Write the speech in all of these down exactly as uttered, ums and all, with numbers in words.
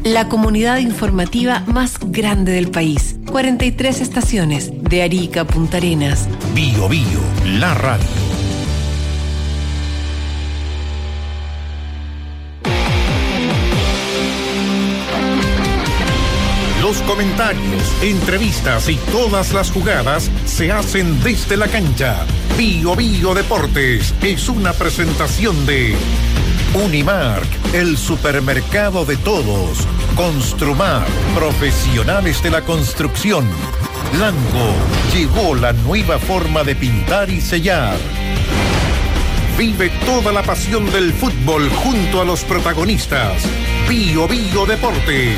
la comunidad informativa más grande del país. cuarenta y tres estaciones, de Arica a Punta Arenas. Bio Bio, la radio. Los comentarios, entrevistas y todas las jugadas se hacen desde la cancha. Bio Bio Deportes es una presentación de Unimark, el supermercado de todos. Construmar, profesionales de la construcción. Lango, llegó la nueva forma de pintar y sellar. Vive toda la pasión del fútbol junto a los protagonistas. Bio Bio Deportes.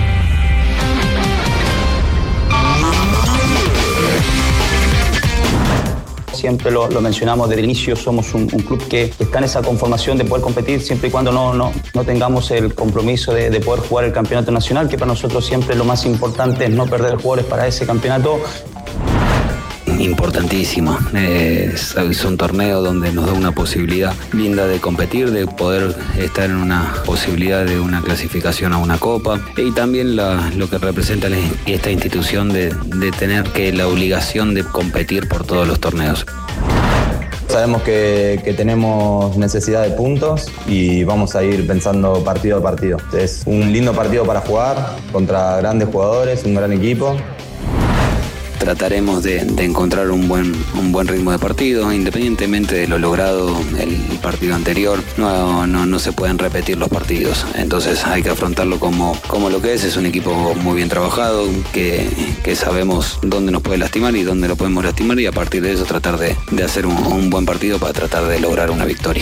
Siempre lo, lo mencionamos desde el inicio, somos un, un club que está en esa conformación de poder competir siempre y cuando no, no, no tengamos el compromiso de, de poder jugar el campeonato nacional, que para nosotros siempre lo más importante es no perder jugadores para ese campeonato. Importantísimo, eh, es un torneo donde nos da una posibilidad linda de competir, de poder estar en una posibilidad de una clasificación a una copa y también la, lo que representa esta institución de, de tener que la obligación de competir por todos los torneos. Sabemos que, que tenemos necesidad de puntos y vamos a ir pensando partido a partido. Es un lindo partido para jugar contra grandes jugadores, un gran equipo. Trataremos de, de encontrar un buen, un buen ritmo de partido, independientemente de lo logrado el partido anterior. No, no, no se pueden repetir los partidos, entonces hay que afrontarlo como, como lo que es. Es un equipo muy bien trabajado, que, que sabemos dónde nos puede lastimar y dónde lo podemos lastimar, y a partir de eso tratar de, de hacer un, un buen partido para tratar de lograr una victoria.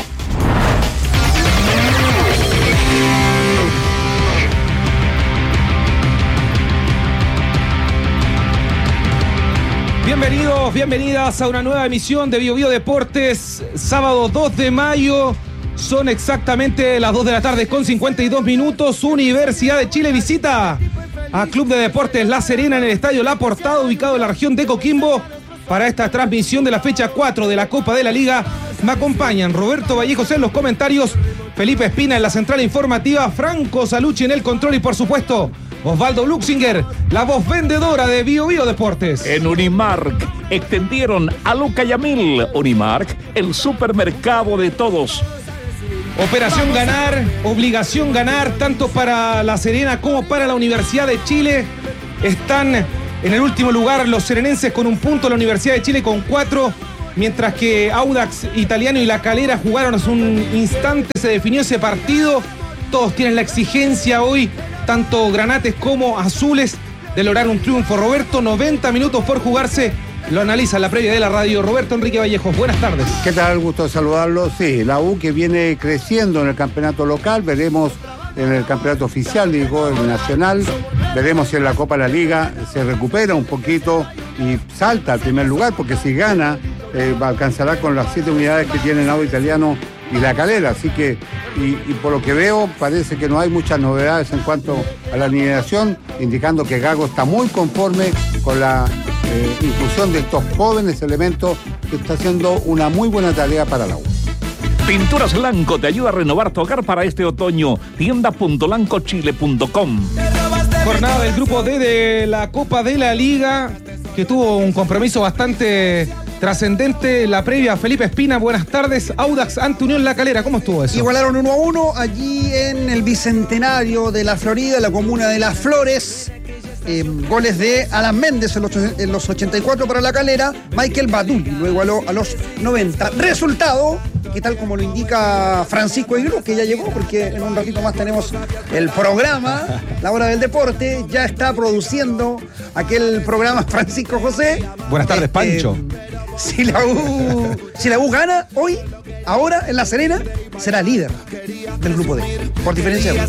Bienvenidos, bienvenidas a una nueva emisión de Bio Bio Deportes, sábado dos de mayo, son exactamente las dos de la tarde con cincuenta y dos minutos. Universidad de Chile visita a Club de Deportes La Serena en el Estadio La Portada, ubicado en la región de Coquimbo, para esta transmisión de la fecha cuatro de la Copa de la Liga. Me acompañan Roberto Vallejos en los comentarios, Felipe Espina en la central informativa, Franco Salucci en el control y por supuesto Osvaldo Luxinger, la voz vendedora de Bio Bio Deportes. En Unimark extendieron a Luca Yamil. Unimark, el supermercado de todos. Operación ganar, obligación ganar, tanto para La Serena como para la Universidad de Chile. Están en el último lugar los serenenses con un punto, la Universidad de Chile con cuatro, mientras que Audax Italiano y La Calera jugaron hace un instante, se definió ese partido. Todos tienen la exigencia hoy, tanto granates como azules, de lograr un triunfo. Roberto, noventa minutos por jugarse, lo analiza la previa de la radio Roberto Enrique Vallejos. Buenas tardes. ¿Qué tal? Gusto de saludarlos. Sí, la U que viene creciendo en el campeonato local, veremos en el campeonato oficial, digo, el nacional, veremos si en la Copa de la Liga se recupera un poquito y salta al primer lugar, porque si gana, eh, alcanzará con las siete unidades que tiene el Audax Italiano y La Calera, así que, y, y por lo que veo, parece que no hay muchas novedades en cuanto a la alineación, indicando que Gago está muy conforme con la eh, inclusión de estos jóvenes elementos, que está haciendo una muy buena tarea para la U. Pinturas Lanco te ayuda a renovar tu hogar para este otoño. tienda punto lanco chile punto com. Jornada del grupo D de la Copa de la Liga, que tuvo un compromiso bastante trascendente. La previa, Felipe Espina, buenas tardes. Audax ante Unión La Calera, ¿cómo estuvo eso? Igualaron uno a uno allí en el Bicentenario de la Florida, la comuna de Las Flores. Eh, goles de Alan Méndez en los, en los ochenta y cuatro para La Calera, Michael Badulli luego a, lo, a los noventa. Resultado que, tal como lo indica Francisco Aguirre, que ya llegó, porque en un ratito más tenemos el programa, la hora del deporte, ya está produciendo aquel programa Francisco José. Buenas tardes, este, Pancho. Si la U, si la U gana hoy, ahora en La Serena, será líder del grupo D, por diferencia de uno.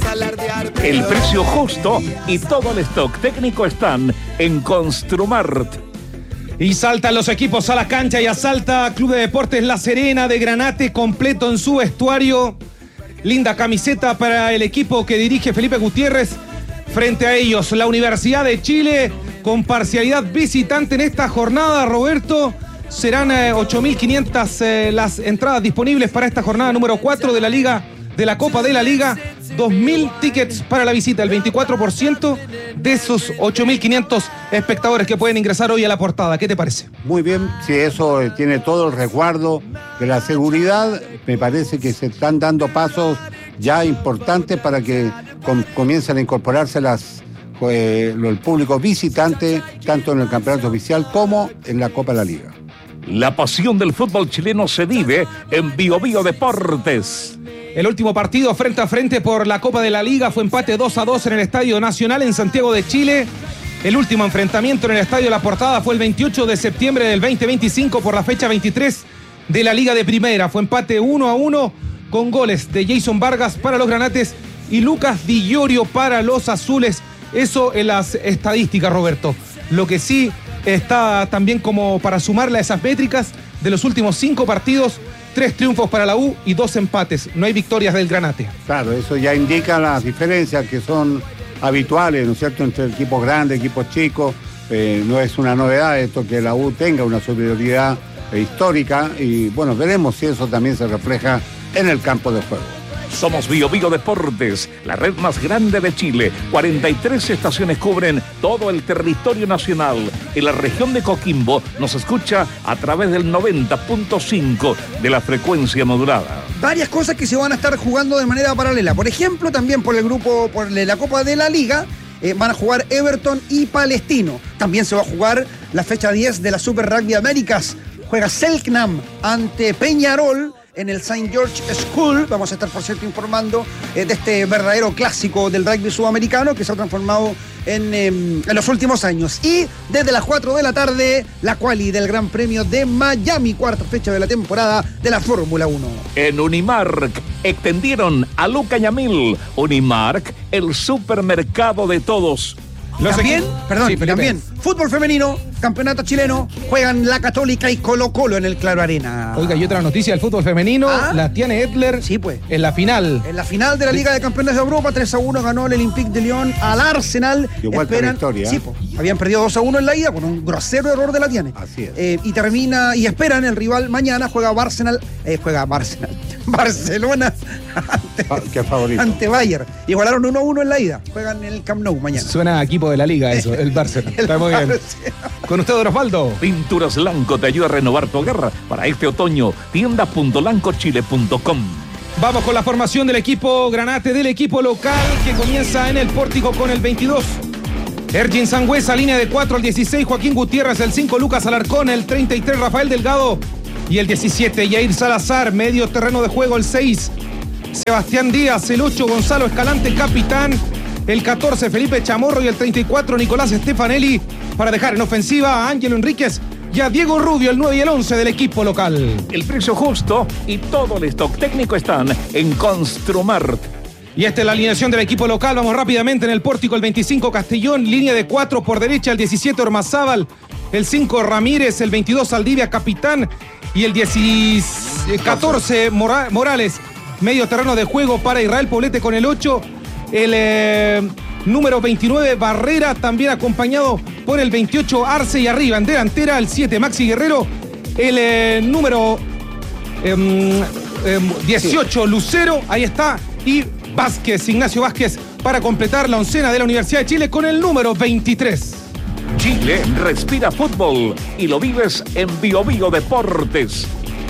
El precio justo y todo el stock técnico están en Construmart. Y saltan los equipos a la cancha y asalta Club de Deportes La Serena de granate completo en su vestuario. Linda camiseta para el equipo que dirige Felipe Gutiérrez. Frente a ellos, la Universidad de Chile con parcialidad visitante en esta jornada, Roberto. Serán eh, ocho mil quinientas eh, las entradas disponibles para esta jornada número cuatro de la Liga, de la Copa de la Liga. dos mil tickets para la visita, el veinticuatro por ciento de esos ocho mil quinientos espectadores que pueden ingresar hoy a la portada. ¿Qué te parece? Muy bien, si eso eh, tiene todo el resguardo de la seguridad, me parece que se están dando pasos ya importantes para que com- comiencen a incorporarse las, eh, el público visitante, tanto en el campeonato oficial como en la Copa de la Liga. La pasión del fútbol chileno se vive en Bio Bio Deportes. El último partido frente a frente por la Copa de la Liga fue empate dos a dos en el Estadio Nacional en Santiago de Chile. El último enfrentamiento en el Estadio La Portada fue el veintiocho de septiembre del veinte veinticinco por la fecha veintitrés de la Liga de Primera. Fue empate uno a uno con goles de Jason Vargas para los granates y Lucas Di Iorio para los azules. Eso en las estadísticas, Roberto. Lo que sí está también como para sumarle a esas métricas de los últimos cinco partidos, tres triunfos para la U y dos empates. No hay victorias del Granate. Claro, eso ya indica las diferencias que son habituales, ¿no es cierto?, entre equipos grandes, equipos chicos. Eh, no es una novedad esto que la U tenga una superioridad eh, histórica y bueno, veremos si eso también se refleja en el campo de juego. Somos Bio Bio Deportes, la red más grande de Chile. cuarenta y tres estaciones cubren todo el territorio nacional. En la región de Coquimbo nos escucha a través del noventa punto cinco de la frecuencia modulada. Varias cosas que se van a estar jugando de manera paralela. Por ejemplo, también por el grupo, por la Copa de la Liga, eh, van a jugar Everton y Palestino. También se va a jugar la fecha diez de la Super Rugby Américas. Juega Selknam ante Peñarol en el Saint George School. Vamos a estar, por cierto, informando eh, de este verdadero clásico del rugby sudamericano que se ha transformado en, eh, en los últimos años. Y desde las cuatro de la tarde, la quali del Gran Premio de Miami, cuarta fecha de la temporada de la Fórmula uno. En Unimark extendieron a Luca Yamil. Unimark, el supermercado de todos. Los también, equipos... perdón, sí, también, fútbol femenino, campeonato chileno, juegan la Católica y Colo Colo en el Claro Arena. Oiga, y otra noticia del fútbol femenino, ¿Ah? la tiene Edler sí, pues. en la final. En la final de la Liga de Campeones de Europa, tres a uno ganó el Olympique de Lyon al Arsenal. Igual que la historia. Sí, pues, habían perdido dos a uno en la ida con un grosero error de la Tiene. Así es. Eh, y termina, y esperan el rival mañana, juega Arsenal, eh, juega Arsenal, Barcelona ante, Ah, qué favorito. ante Bayern. Igualaron uno a uno en la ida, juegan en el Camp Nou mañana. Suena a equipo de la liga eso, el Barcelona. El Está muy bien. Barcelona. Con usted, don Osvaldo. Pinturas Lanco te ayuda a renovar tu hogar para este otoño. tienda punto lanco chile punto com. Vamos con la formación del equipo Granate, del equipo local, que comienza en el pórtico con el veintidós. Ergin Sangüesa, línea de cuatro, el dieciséis, Joaquín Gutiérrez, el cinco, Lucas Alarcón, el treinta y tres, Rafael Delgado, y el diecisiete, Yair Salazar, medio terreno de juego, el seis, Sebastián Díaz, el ocho, Gonzalo Escalante, capitán, el catorce, Felipe Chamorro, y el treinta y cuatro, Nicolás Stefanelli, para dejar en ofensiva a Ángelo Enríquez y a Diego Rubio, el nueve y el once del equipo local. El precio justo y todo el stock técnico están en Construmart. Y esta es la alineación del equipo local. Vamos rápidamente en el pórtico. El veinticinco, Castellón. Línea de cuatro por derecha. El diecisiete, Ormazábal. El cinco, Ramírez. El veintidós, Saldivia, capitán. Y el catorce, Mora- Morales. Medio terreno de juego para Israel Poblete con el ocho. El eh, número veintinueve, Barrera. También acompañado por el veintiocho, Arce. Y arriba en delantera el siete, Maxi Guerrero. El eh, número eh, eh, dieciocho, Lucero. Ahí está. Y Vázquez, Ignacio Vázquez, para completar la oncena de la Universidad de Chile con el número veintitrés. Chile respira fútbol y lo vives en Bio Bio Deportes.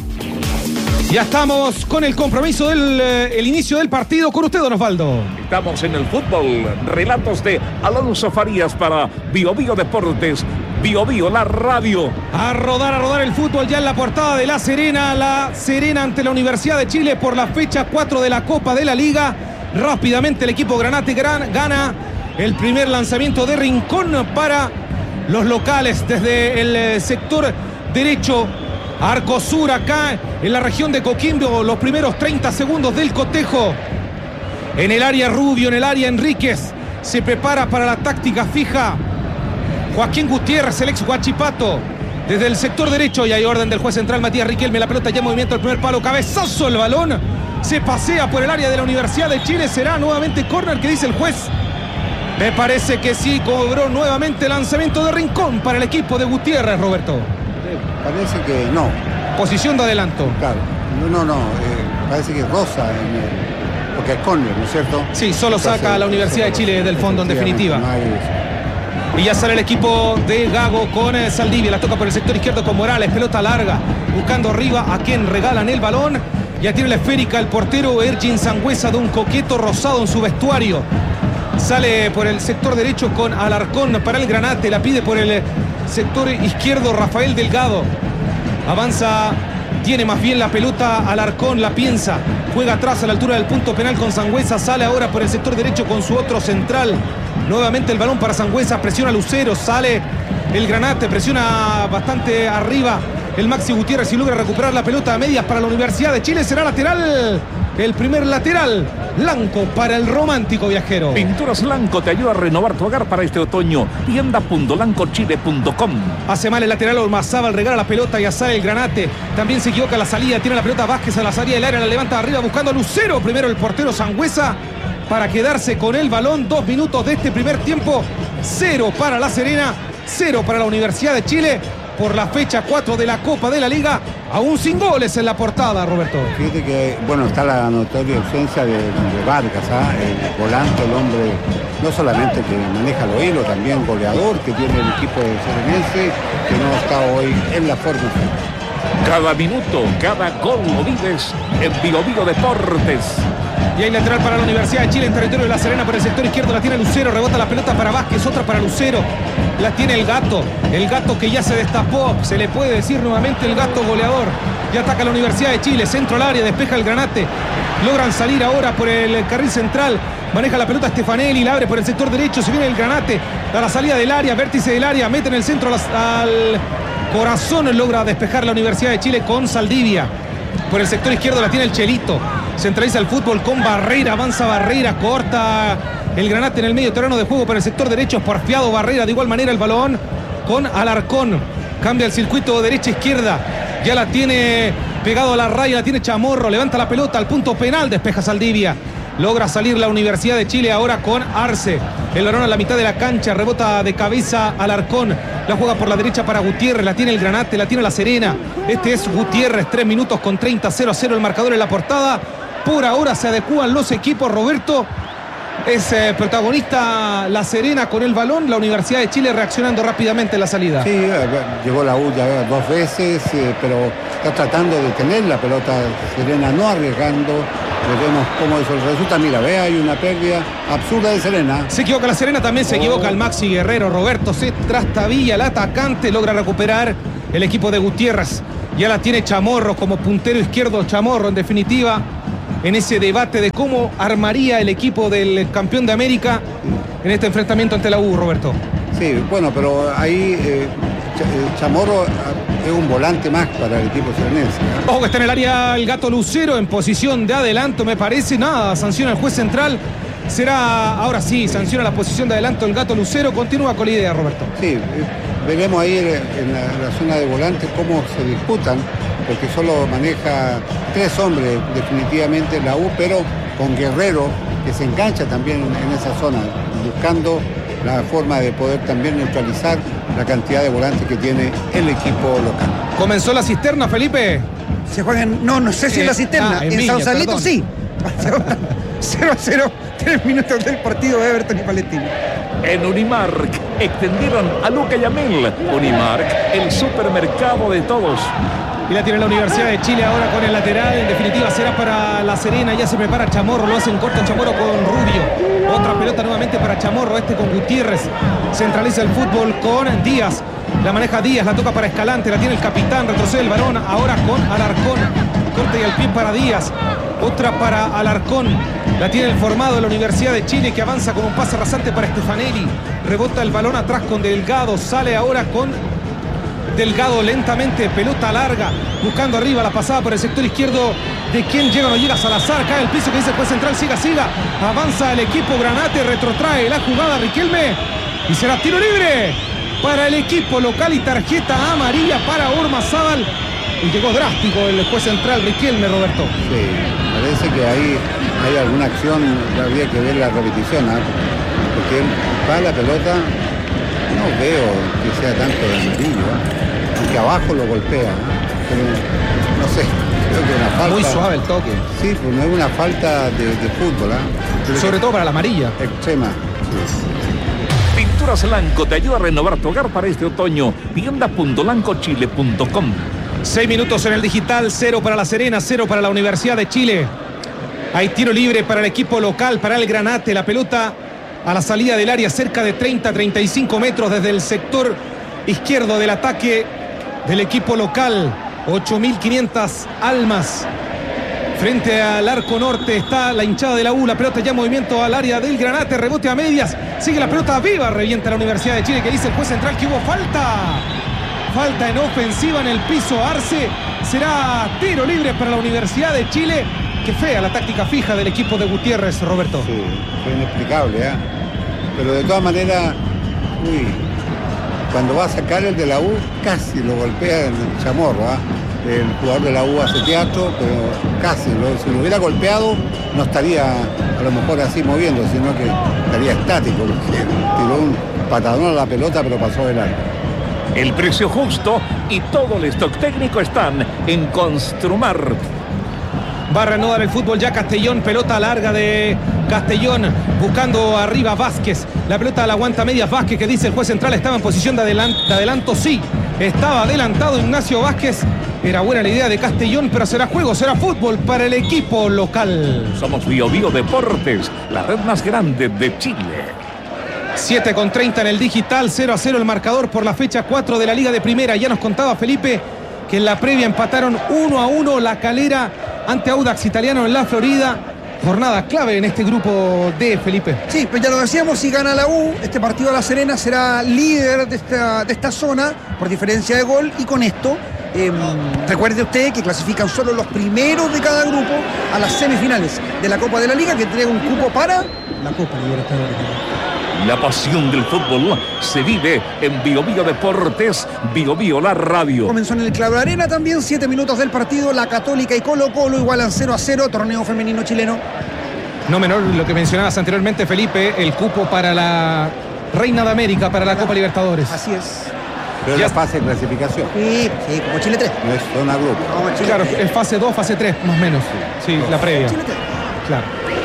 Ya estamos con el compromiso del eh, el inicio del partido. Con usted, don Osvaldo. Estamos en el fútbol. Relatos de Alonso Farías para Bio Bio Deportes. Bio Bio, la radio. A rodar, a rodar el fútbol ya en la portada de La Serena. La Serena ante la Universidad de Chile por la fecha cuatro de la Copa de la Liga. Rápidamente el equipo Granate gran, gana el primer lanzamiento de Rincón para los locales desde el eh, sector derecho. Arco Sur acá en la región de Coquimbo. Los primeros treinta segundos del cotejo. En el área Rubio, en el área Enríquez. Se prepara para la táctica fija Joaquín Gutiérrez, el ex Huachipato. Desde el sector derecho y hay orden del juez central Matías Riquelme. La pelota ya en movimiento al primer palo. Cabezazo el balón. Se pasea por el área de la Universidad de Chile. Será nuevamente córner, que dice el juez. Me parece que sí, cobró nuevamente lanzamiento de Rincón para el equipo de Gutiérrez, Roberto. Parece que no. Posición de adelanto. Claro. No, no, no. Eh, parece que rosa en el, porque es córner, ¿no es cierto? Sí, solo Entonces, saca a la Universidad de Chile del fondo, en definitiva. No hay... Y ya sale el equipo de Gago con eh, Saldivia. La toca por el sector izquierdo con Morales. Pelota larga. Buscando arriba a quien regalan el balón. Ya tiene la esférica el portero Ergin Sangüesa de un coqueto rosado en su vestuario. Sale por el sector derecho con Alarcón para el Granate. La pide por el sector izquierdo Rafael Delgado. Avanza. Tiene más bien la pelota Alarcón. La piensa. Juega atrás a la altura del punto penal con Sangüesa. Sale ahora por el sector derecho con su otro central. Nuevamente el balón para Sangüesa, presiona Lucero, sale el Granate, presiona bastante arriba el Maxi Gutiérrez y logra recuperar la pelota a medias para la Universidad de Chile. Será lateral, el primer lateral, Lanco para el romántico viajero. Pinturas Lanco te ayuda a renovar tu hogar para este otoño. tienda punto lanco chile punto com. Hace mal el lateral Ormazábal, regala la pelota y ya sale el Granate. También se equivoca la salida, tiene la pelota Vázquez a la salida del área, la levanta arriba buscando a Lucero. Primero el portero Sangüesa para quedarse con el balón. Dos minutos de este primer tiempo. Cero para La Serena, cero para la Universidad de Chile por la fecha cuatro de la Copa de la Liga. Aún sin goles en la portada, Roberto. Fíjate que, bueno, está la notoria ausencia de, de Vargas, ¿ah? El volante, el hombre, no solamente que maneja los hilos, también goleador que tiene el equipo de Serenense, que no está hoy en la forma. Cada minuto, cada gol lo vives en Vigo Vigo Deportes. Y hay lateral para la Universidad de Chile en territorio de La Serena por el sector izquierdo. La tiene Lucero, rebota la pelota para Vázquez, otra para Lucero. La tiene el Gato, el Gato que ya se destapó, se le puede decir nuevamente el Gato goleador. Ya ataca la Universidad de Chile, centro al área, despeja el Granate. Logran salir ahora por el carril central. Maneja la pelota Stefanelli, la abre por el sector derecho. Se viene el Granate a la salida del área, vértice del área, mete en el centro al corazón. Logra despejar la Universidad de Chile con Saldivia. Por el sector izquierdo la tiene el Chelito. Centraliza el fútbol con Barrera, avanza Barrera, corta el Granate en el medio terreno de juego por el sector derecho, porfiado Barrera, de igual manera el balón con Alarcón. Cambia el circuito derecha-izquierda, ya la tiene pegado a la raya, la tiene Chamorro, levanta la pelota al punto penal, despeja Saldivia. Logra salir la Universidad de Chile ahora con Arce. El balón a la mitad de la cancha, rebota de cabeza Alarcón. La juega por la derecha para Gutiérrez, la tiene el Granate, la tiene La Serena. Este es Gutiérrez, tres minutos con treinta, cero a cero el marcador en la portada. Por ahora se adecúan los equipos, Roberto. Es eh, protagonista La Serena con el balón, la Universidad de Chile reaccionando rápidamente en la salida. Sí, llegó la U ya dos veces, eh, pero está tratando de tener la pelota Serena, no arriesgando. Veremos cómo eso resulta. Mira, ve, hay una pérdida absurda de Serena. Se equivoca La Serena, también se oh. equivoca el Maxi Guerrero. Roberto se trastabilla, el atacante logra recuperar el equipo de Gutiérrez. Ya la tiene Chamorro como puntero izquierdo. Chamorro, en definitiva, en ese debate de cómo armaría el equipo del campeón de América en este enfrentamiento ante la U, Roberto. Sí, bueno, pero ahí eh, Chamorro es un volante más para el equipo serenense. ¿eh? Ojo que está en el área el Gato Lucero en posición de adelanto, me parece. Nada, sanciona el juez central. Será, ahora sí, sanciona la posición de adelanto el Gato Lucero. Continúa con la idea, Roberto. Sí, eh, veremos ahí en la, en la zona de volante cómo se disputan, porque solo maneja tres hombres definitivamente la U, pero con Guerrero, que se engancha también en esa zona, buscando la forma de poder también neutralizar la cantidad de volantes que tiene el equipo local. ¿Comenzó la cisterna, Felipe? Se juegan, no, no sé si eh, en la cisterna, ah, en, en Viña, Sausalito perdón. Sí. cero a cero, tres minutos del partido de Everton y Palestino. En Unimark extendieron a Luca Yamil. Unimark, el supermercado de todos. Y la tiene la Universidad de Chile ahora con el lateral. En definitiva será para La Serena. Ya se prepara Chamorro. Lo hacen corto Chamorro con Rubio. Otra pelota nuevamente para Chamorro. Este con Gutiérrez. Centraliza el fútbol con Díaz. La maneja Díaz. La toca para Escalante. La tiene el capitán. Retrocede el balón. Ahora con Alarcón. Corte y al pie para Díaz. Otra para Alarcón. La tiene el formado de la Universidad de Chile que avanza con un pase rasante para Stefanelli. Rebota el balón atrás con Delgado. Sale ahora con Delgado lentamente, pelota larga, buscando arriba la pasada por el sector izquierdo. ¿De quién llega o no llega? Salazar, cae el piso que dice el juez central, siga, siga. Avanza el equipo Granate, retrotrae la jugada Riquelme y será tiro libre para el equipo local y tarjeta amarilla para Ormazábal. Y llegó drástico el juez central Riquelme, Roberto. Sí, parece que ahí hay alguna acción, habría que ver la repetición, ¿eh? Porque va la pelota, no veo que sea tanto de amarillo, ¿eh? Aunque abajo lo golpea, ¿no? Pero no sé, Creo que una falta. Muy suave el toque. Sí, pues no es una falta de, de fútbol, ¿eh? Sobre todo para la amarilla. Extrema. Sí. Pinturas Lanco te ayuda a renovar tu hogar para este otoño. tienda punto lanco chile punto com. Seis minutos en el digital, cero para La Serena, cero para la Universidad de Chile. Hay tiro libre para el equipo local, para el Granate. La pelota a la salida del área, cerca de treinta a treinta y cinco metros desde el sector izquierdo del ataque del equipo local. ocho mil quinientas almas. Frente al arco norte está la hinchada de la U. La pelota ya en movimiento al área del Granate. Rebote a medias. Sigue la pelota viva. Revienta la Universidad de Chile, que dice el juez central que hubo falta. Falta en ofensiva en el piso Arce. Será tiro libre para la Universidad de Chile. Qué fea la táctica fija del equipo de Gutiérrez, Roberto. Sí, fue inexplicable, ¿eh? Pero de todas maneras, uy, cuando va a sacar el de la U, casi lo golpea en el chamorro, ¿eh? El jugador de la U hace teatro, pero casi, lo, si lo hubiera golpeado, no estaría a lo mejor así moviendo, sino que estaría estático. Tiró un patadón a la pelota, pero pasó de largo. El precio justo y todo el stock técnico están en Construmart. Va a reanudar el fútbol ya Castellón, pelota larga de Castellón, buscando arriba Vázquez. La pelota la aguanta medias Vázquez, que dice el juez central estaba en posición de, adelan de adelanto. Sí, estaba adelantado Ignacio Vázquez. Era buena la idea de Castellón, pero será juego, será fútbol para el equipo local. Somos Bio Bio Deportes, la red más grande de Chile. siete con treinta en el digital, cero a cero el marcador por la fecha cuatro de la Liga de Primera. Ya nos contaba Felipe que en la previa empataron uno a uno La Calera ante Audax Italiano en la Florida. Jornada clave en este grupo D, Felipe. Sí, pues ya lo decíamos, si gana la U, este partido a La Serena será líder de esta, de esta zona por diferencia de gol, y con esto, eh, recuerde usted que clasifican solo los primeros de cada grupo a las semifinales de la Copa de la Liga, que entrega un cupo para la Copa Libertadores. La pasión del fútbol se vive en Bio Bio Deportes, Bio Bio la radio. Comenzó en el Claro Arena también, siete minutos del partido. La Católica y Colo Colo igualan cero a cero, torneo femenino chileno. No menor lo que mencionabas anteriormente, Felipe, el cupo para la Reina de América, para la Copa Libertadores. Así es. Pero ya es fase de clasificación. Sí, sí, como Chile tres. No es zona grupo. No, Chile Claro, tres. es fase dos, fase tres, más o menos. Sí, sí, la previa. Chile tres. Claro.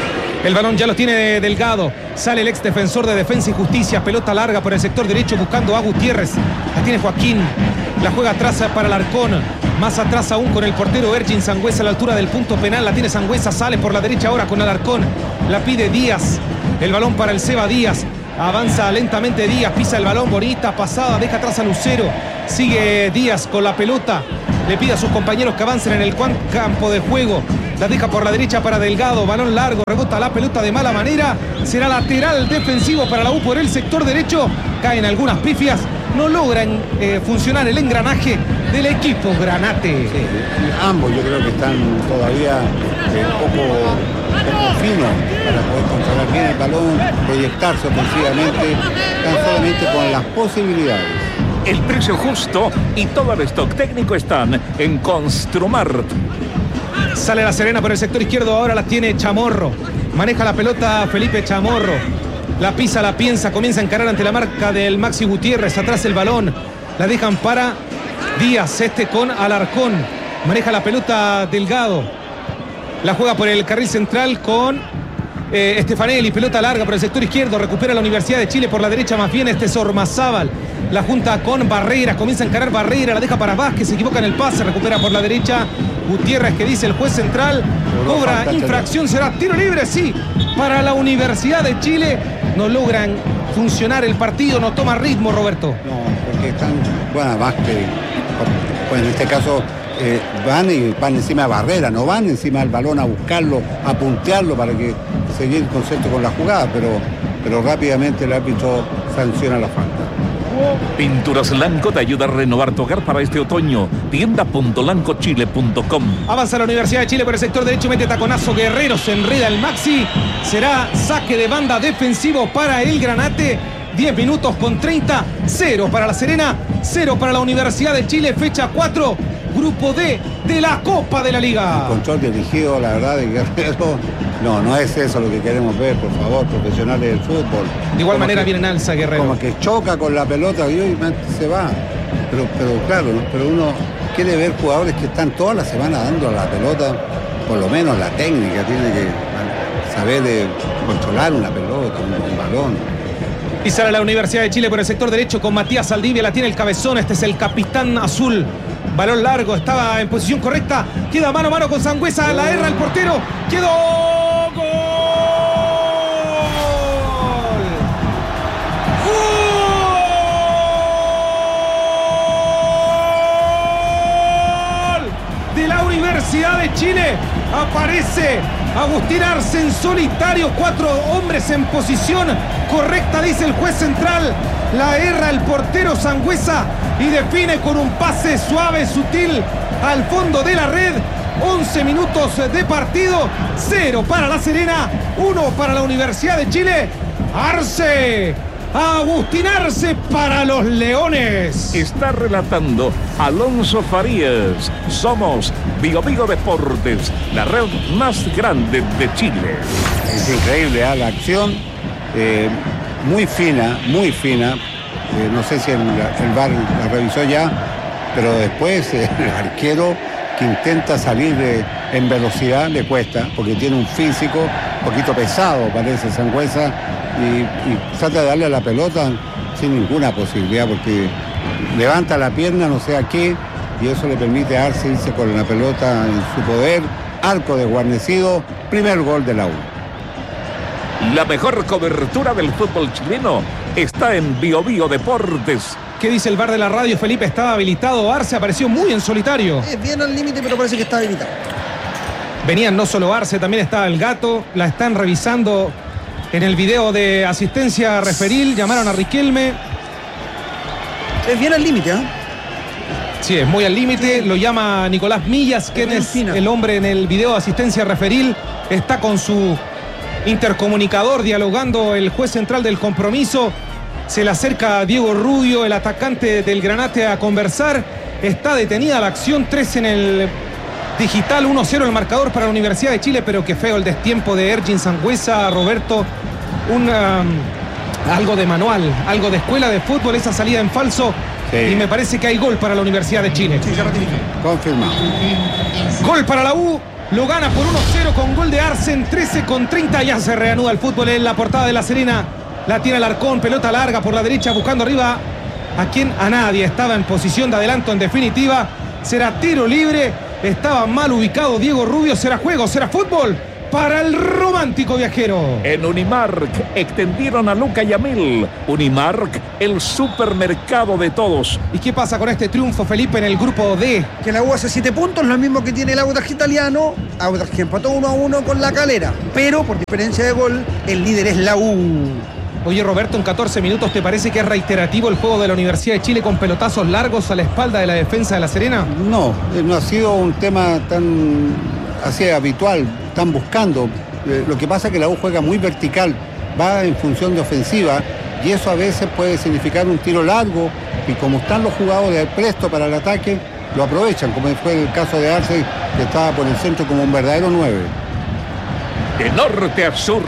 El balón ya lo tiene Delgado. Sale el ex defensor de Defensa y Justicia. Pelota larga por el sector derecho buscando a Gutiérrez. La tiene Joaquín. La juega atrás para Alarcón. Más atrás aún con el portero Ergin Sangüesa a la altura del punto penal. La tiene Sangüesa. Sale por la derecha ahora con Alarcón. La pide Díaz. El balón para el Seba Díaz. Avanza lentamente Díaz. Pisa el balón. Bonita pasada. Deja atrás a Lucero. Sigue Díaz con la pelota. Le pide a sus compañeros que avancen en el campo de juego. La deja por la derecha para Delgado. Balón largo. Rebota la pelota de mala manera. Será lateral defensivo para la U por el sector derecho. Caen algunas pifias. No logran eh, funcionar el engranaje del equipo Granate. Sí, ambos yo creo que están todavía eh, un poco, poco finos para poder controlar bien el balón, proyectarse ofensivamente. Están solamente con las posibilidades. El precio justo y todo el stock técnico están en Construmart. Sale La Serena por el sector izquierdo, ahora la tiene Chamorro. Maneja la pelota Felipe Chamorro. La pisa, la piensa, comienza a encarar ante la marca del Maxi Gutiérrez. Atrás el balón. La dejan para Díaz, este con Alarcón. Maneja la pelota Delgado. La juega por el carril central con eh, Stefanelli. Pelota larga por el sector izquierdo. Recupera la Universidad de Chile por la derecha, más bien este Sormazábal. La junta con Barreira, comienza a encarar Barreira, la deja para Vázquez, se equivoca en el pase, recupera por la derecha Gutiérrez, que dice el juez central, cobra infracción, será tiro libre, sí, para la Universidad de Chile. No logran funcionar el partido, no toma ritmo, Roberto. No, porque están, bueno, más que, pues en este caso eh, van y van encima de Barrera, no van encima del balón a buscarlo, a puntearlo para que seguir el concepto con la jugada, pero, pero rápidamente el árbitro sanciona la falta. Pinturas Lanco te ayuda a renovar tu hogar para este otoño. tienda punto lanco chile punto com. Avanza la Universidad de Chile por el sector derecho, mete taconazo Guerrero, se enreda el Maxi. Será saque de banda defensivo para el Granate. diez minutos con treinta, cero para La Serena, cero para la Universidad de Chile, fecha cuatro, grupo D de la Copa de la Liga. El control dirigido, la verdad, de Guerrero. No, no es eso lo que queremos ver, por favor, profesionales del fútbol. De igual como manera que, viene en alza Guerrero. Como que choca con la pelota y hoy se va. Pero, pero claro, ¿no? Pero uno quiere ver jugadores que están toda la semana dando a la pelota, por lo menos la técnica, tiene que saber de controlar una pelota, un, un balón. Y sale la Universidad de Chile por el sector derecho con Matías Saldivia, la tiene el cabezón, este es el capitán azul. Balón largo, estaba en posición correcta, queda mano a mano con Sangüesa, la erra el portero, quedó gol. ¡Gol! De la Universidad de Chile, aparece Agustín Arce en solitario, cuatro hombres en posición correcta, dice el juez central. La erra el portero Sangüesa y define con un pase suave, sutil, al fondo de la red. once minutos de partido, cero para La Serena, uno para la Universidad de Chile. Arce, Agustín Arce para los Leones. Está relatando Alonso Farías. Somos Vigo Vigo Deportes, la red más grande de Chile. Es increíble, ¿eh? La acción eh, muy fina, muy fina. Eh, no sé si el, el V A R la revisó ya, pero después eh, el arquero que intenta salir de, en velocidad le cuesta, porque tiene un físico un poquito pesado, parece Sangüesa, y, y trata de darle a la pelota sin ninguna posibilidad, porque levanta la pierna, no sé a qué, y eso le permite a Arce irse con la pelota en su poder. Arco desguarnecido, primer gol de la U. La mejor cobertura del fútbol chileno está en Bio Bio Deportes. ¿Qué dice el V A R de la radio? Felipe, estaba habilitado. Arce apareció muy en solitario. Es bien al límite, pero parece que está habilitado. Venían no solo Arce, también estaba el Gato. La están revisando en el video de asistencia referil. Llamaron a Riquelme. Es bien al límite, ¿eh? Sí, es muy al límite. Lo llama Nicolás Millas, quien es el hombre en el video de asistencia referil. Está con su intercomunicador dialogando el juez central del compromiso. Se le acerca a Diego Rubio, el atacante del Granate, a conversar. Está detenida la acción, tres en el digital, uno cero el marcador para la Universidad de Chile, pero qué feo el destiempo de Ergin Sangüesa, Roberto. Un, um, algo de manual, algo de escuela de fútbol, esa salida en falso. Sí. Y me parece que hay gol para la Universidad de Chile. Sí, se ratifica. Confirmado. Gol para la U. Lo gana por uno cero con gol de Arce en trece con treinta. Ya se reanuda el fútbol en la portada de La Serena. La tiene Alarcón, pelota larga por la derecha, buscando arriba a quien a nadie. Estaba en posición de adelanto en definitiva. Será tiro libre. Estaba mal ubicado Diego Rubio. Será juego, será fútbol para el romántico viajero. En Unimark extendieron a Luca Yamil. Unimark, el supermercado de todos. ¿Y qué pasa con este triunfo, Felipe, en el grupo D? Que la U hace siete puntos, lo mismo que tiene el Audax italiano. Audax que empató uno a uno con La Calera. Pero por diferencia de gol, el líder es la U. Oye, Roberto, en catorce minutos, ¿te parece que es reiterativo el juego de la Universidad de Chile con pelotazos largos a la espalda de la defensa de La Serena? No, no ha sido un tema tan así habitual. Están buscando. Eh, lo que pasa es que la U juega muy vertical, va en función de ofensiva, y eso a veces puede significar un tiro largo, y como están los jugadores presto para el ataque, lo aprovechan, como fue el caso de Arce, que estaba por el centro como un verdadero nueve. De norte a sur,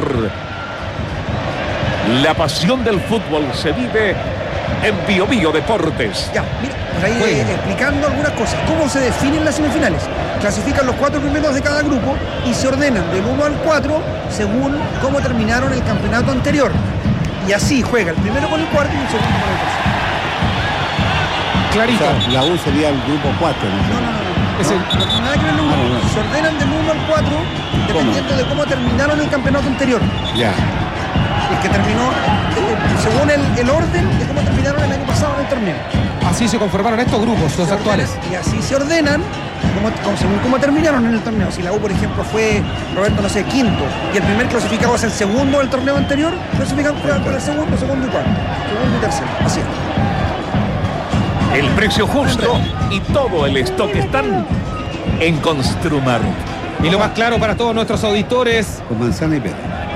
la pasión del fútbol se vive en Bio Bio Deportes. Ya, mira, por ahí eh, explicando algunas cosas. ¿Cómo se definen las semifinales? Clasifican los cuatro primeros de cada grupo y se ordenan del uno al cuatro según cómo terminaron el campeonato anterior. Y así juega el primero con el cuarto y el segundo con el tercero. Clarito. O sea, la U sería el grupo cuatro. No, no, no. no. Es no, el... no tiene nada que ver el uno. Ah, no, no. Se ordenan del uno al cuatro dependiendo ¿Cómo? de cómo terminaron el campeonato anterior. Ya. El que terminó eh, según el, el orden de cómo terminaron el año pasado en el torneo. Así se conformaron estos grupos, los se actuales. Ordenan, y así se ordenan como, como, según cómo terminaron en el torneo. Si la U, por ejemplo, fue, Roberto, no sé, quinto, y el primer clasificado es el segundo del torneo anterior, clasifican por el segundo, segundo y cuarto. Segundo y tercero. Así es. El precio justo y todo el stock están en Construmar. Y lo más claro para todos nuestros auditores. Con manzana y pera.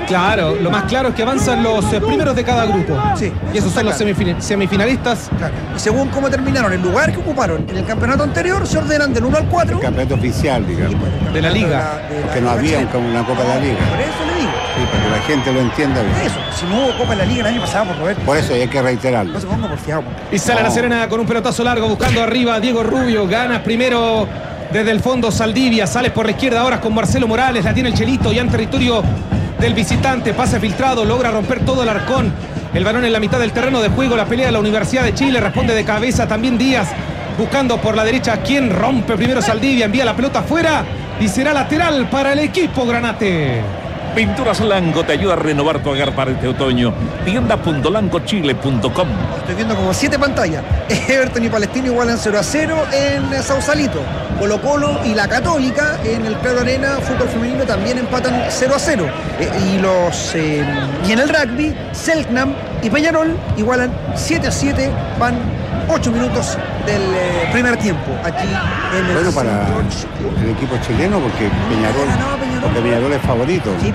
Claro, lo más claro es que avanzan los eh, primeros de cada grupo. Sí, y esos son los semifin- semifinalistas. Claro. Y según cómo terminaron, el lugar que ocuparon en el campeonato anterior, se ordenan del uno al cuatro. El campeonato oficial, digamos. De la liga. De la- de la Porque no Liga había chilena. un- una Copa de la Liga. Por eso le digo. Sí, para que la gente lo entienda bien. Eso, si no hubo Copa de la Liga el año pasado, por Roberto. Por eso hay que reiterarlo. No se ponga porfiado. Y sale No. La Serena con un pelotazo largo buscando arriba Diego Rubio. Gana primero desde el fondo Saldivia. Sale por la izquierda ahora con Marcelo Morales. La tiene el Chelito ya en territorio del visitante. Pase filtrado. Logra romper todo el arcón. El balón en la mitad del terreno de juego. La pelea de la Universidad de Chile. Responde de cabeza también Díaz. Buscando por la derecha quién rompe primero Saldivia. Envía la pelota afuera. Y será lateral para el equipo Granate. Pinturas Lanco te ayuda a renovar tu hogar para este otoño. tienda punto lanco chile punto com. Estoy viendo como siete pantallas. Everton y Palestino igualan cero a cero en Sausalito. Colo Colo y la Católica en el Claro Arena, fútbol femenino, también empatan cero a cero. Eh, y los eh, y en el rugby, Selknam y Peñarol igualan siete a siete, van ocho minutos del eh, primer tiempo aquí en el Bueno, para Saint George. el equipo chileno, porque Peñarol, Ah, no, Peñarol. porque Peñarol es favorito. Sí.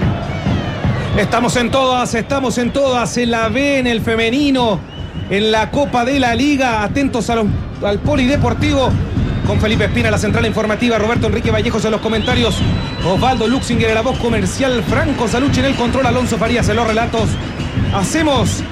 Estamos en todas, estamos en todas, en la B, en el femenino, en la Copa de la Liga. Atentos a los- al polideportivo con Felipe Espina, la central informativa, Roberto Enrique Vallejos en los comentarios, Osvaldo Luxinger en la voz comercial, Franco Salucci en el control, Alonso Farías en los relatos. Hacemos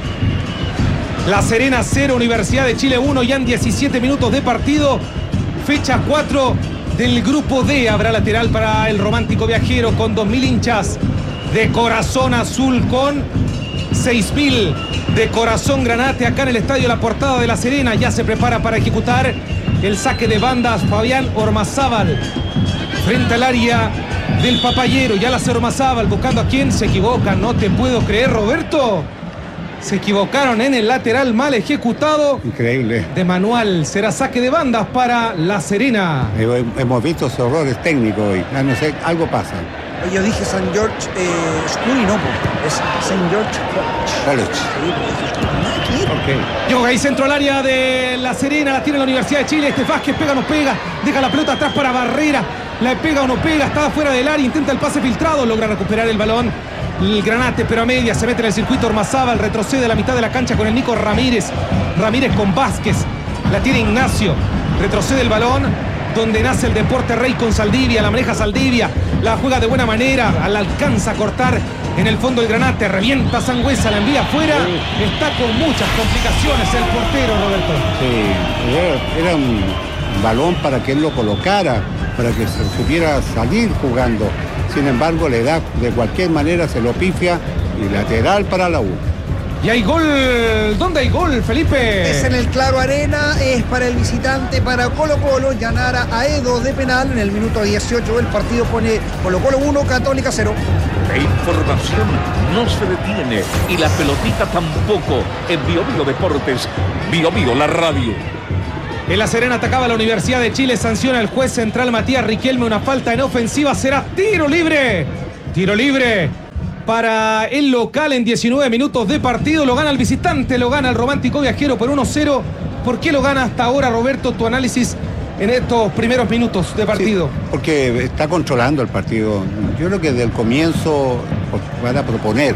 La Serena cero, Universidad de Chile uno, ya en diecisiete minutos de partido. Fecha cuatro del grupo D. Habrá lateral para el romántico viajero con dos mil hinchas de corazón azul, con seis mil de corazón granate acá en el estadio La Portada de La Serena. Ya se prepara para ejecutar el saque de bandas Fabián Ormazábal frente al área del Papayero. Ya la hace Ormazábal buscando a quién. Se equivoca, no te puedo creer, Roberto. Se equivocaron en el lateral mal ejecutado. Increíble. De manual será saque de bandas para La Serena. Eh, Hemos visto esos errores técnicos hoy. Ya no sé, algo pasa. Yo dije San George eh, School y no, po. Es Saint George College. College. Sí, pues, Ok. Yoga ahí centro al área de La Serena, la tiene la Universidad de Chile. Este Vázquez pega o no pega, deja la pelota atrás para Barrera. La pega o no pega, está fuera del área, intenta el pase filtrado, logra recuperar el balón. El Granate, pero a media, se mete en el circuito Ormazábal, retrocede a la mitad de la cancha con el Nico Ramírez. Ramírez con Vázquez, la tiene Ignacio, retrocede el balón, donde nace el deporte rey con Saldivia, la maneja Saldivia, la juega de buena manera, la alcanza a cortar en el fondo el Granate, revienta Sangüesa, la envía afuera, está con muchas complicaciones el portero, Roberto. Sí, era, era un balón para que él lo colocara, para que se supiera salir jugando. Sin embargo, le da de cualquier manera, se lo pifia y lateral para la U. Y hay gol, ¿dónde hay gol, Felipe? Es en el Claro Arena, es para el visitante, para Colo Colo. Llanara Aedo de penal en el minuto dieciocho del partido, pone Colo Colo uno, Católica cero. La información no se detiene y la pelotita tampoco. En Bio Bio Deportes, Bio Bio, la radio. En La Serena atacaba la Universidad de Chile, sanciona el juez central Matías Riquelme, una falta en ofensiva, será tiro libre. Tiro libre para el local en diecinueve minutos de partido, lo gana el visitante, lo gana el romántico viajero por uno cero. ¿Por qué lo gana hasta ahora, Roberto? Tu análisis en estos primeros minutos de partido. Sí, porque está controlando el partido. Yo creo que desde el comienzo van a proponer.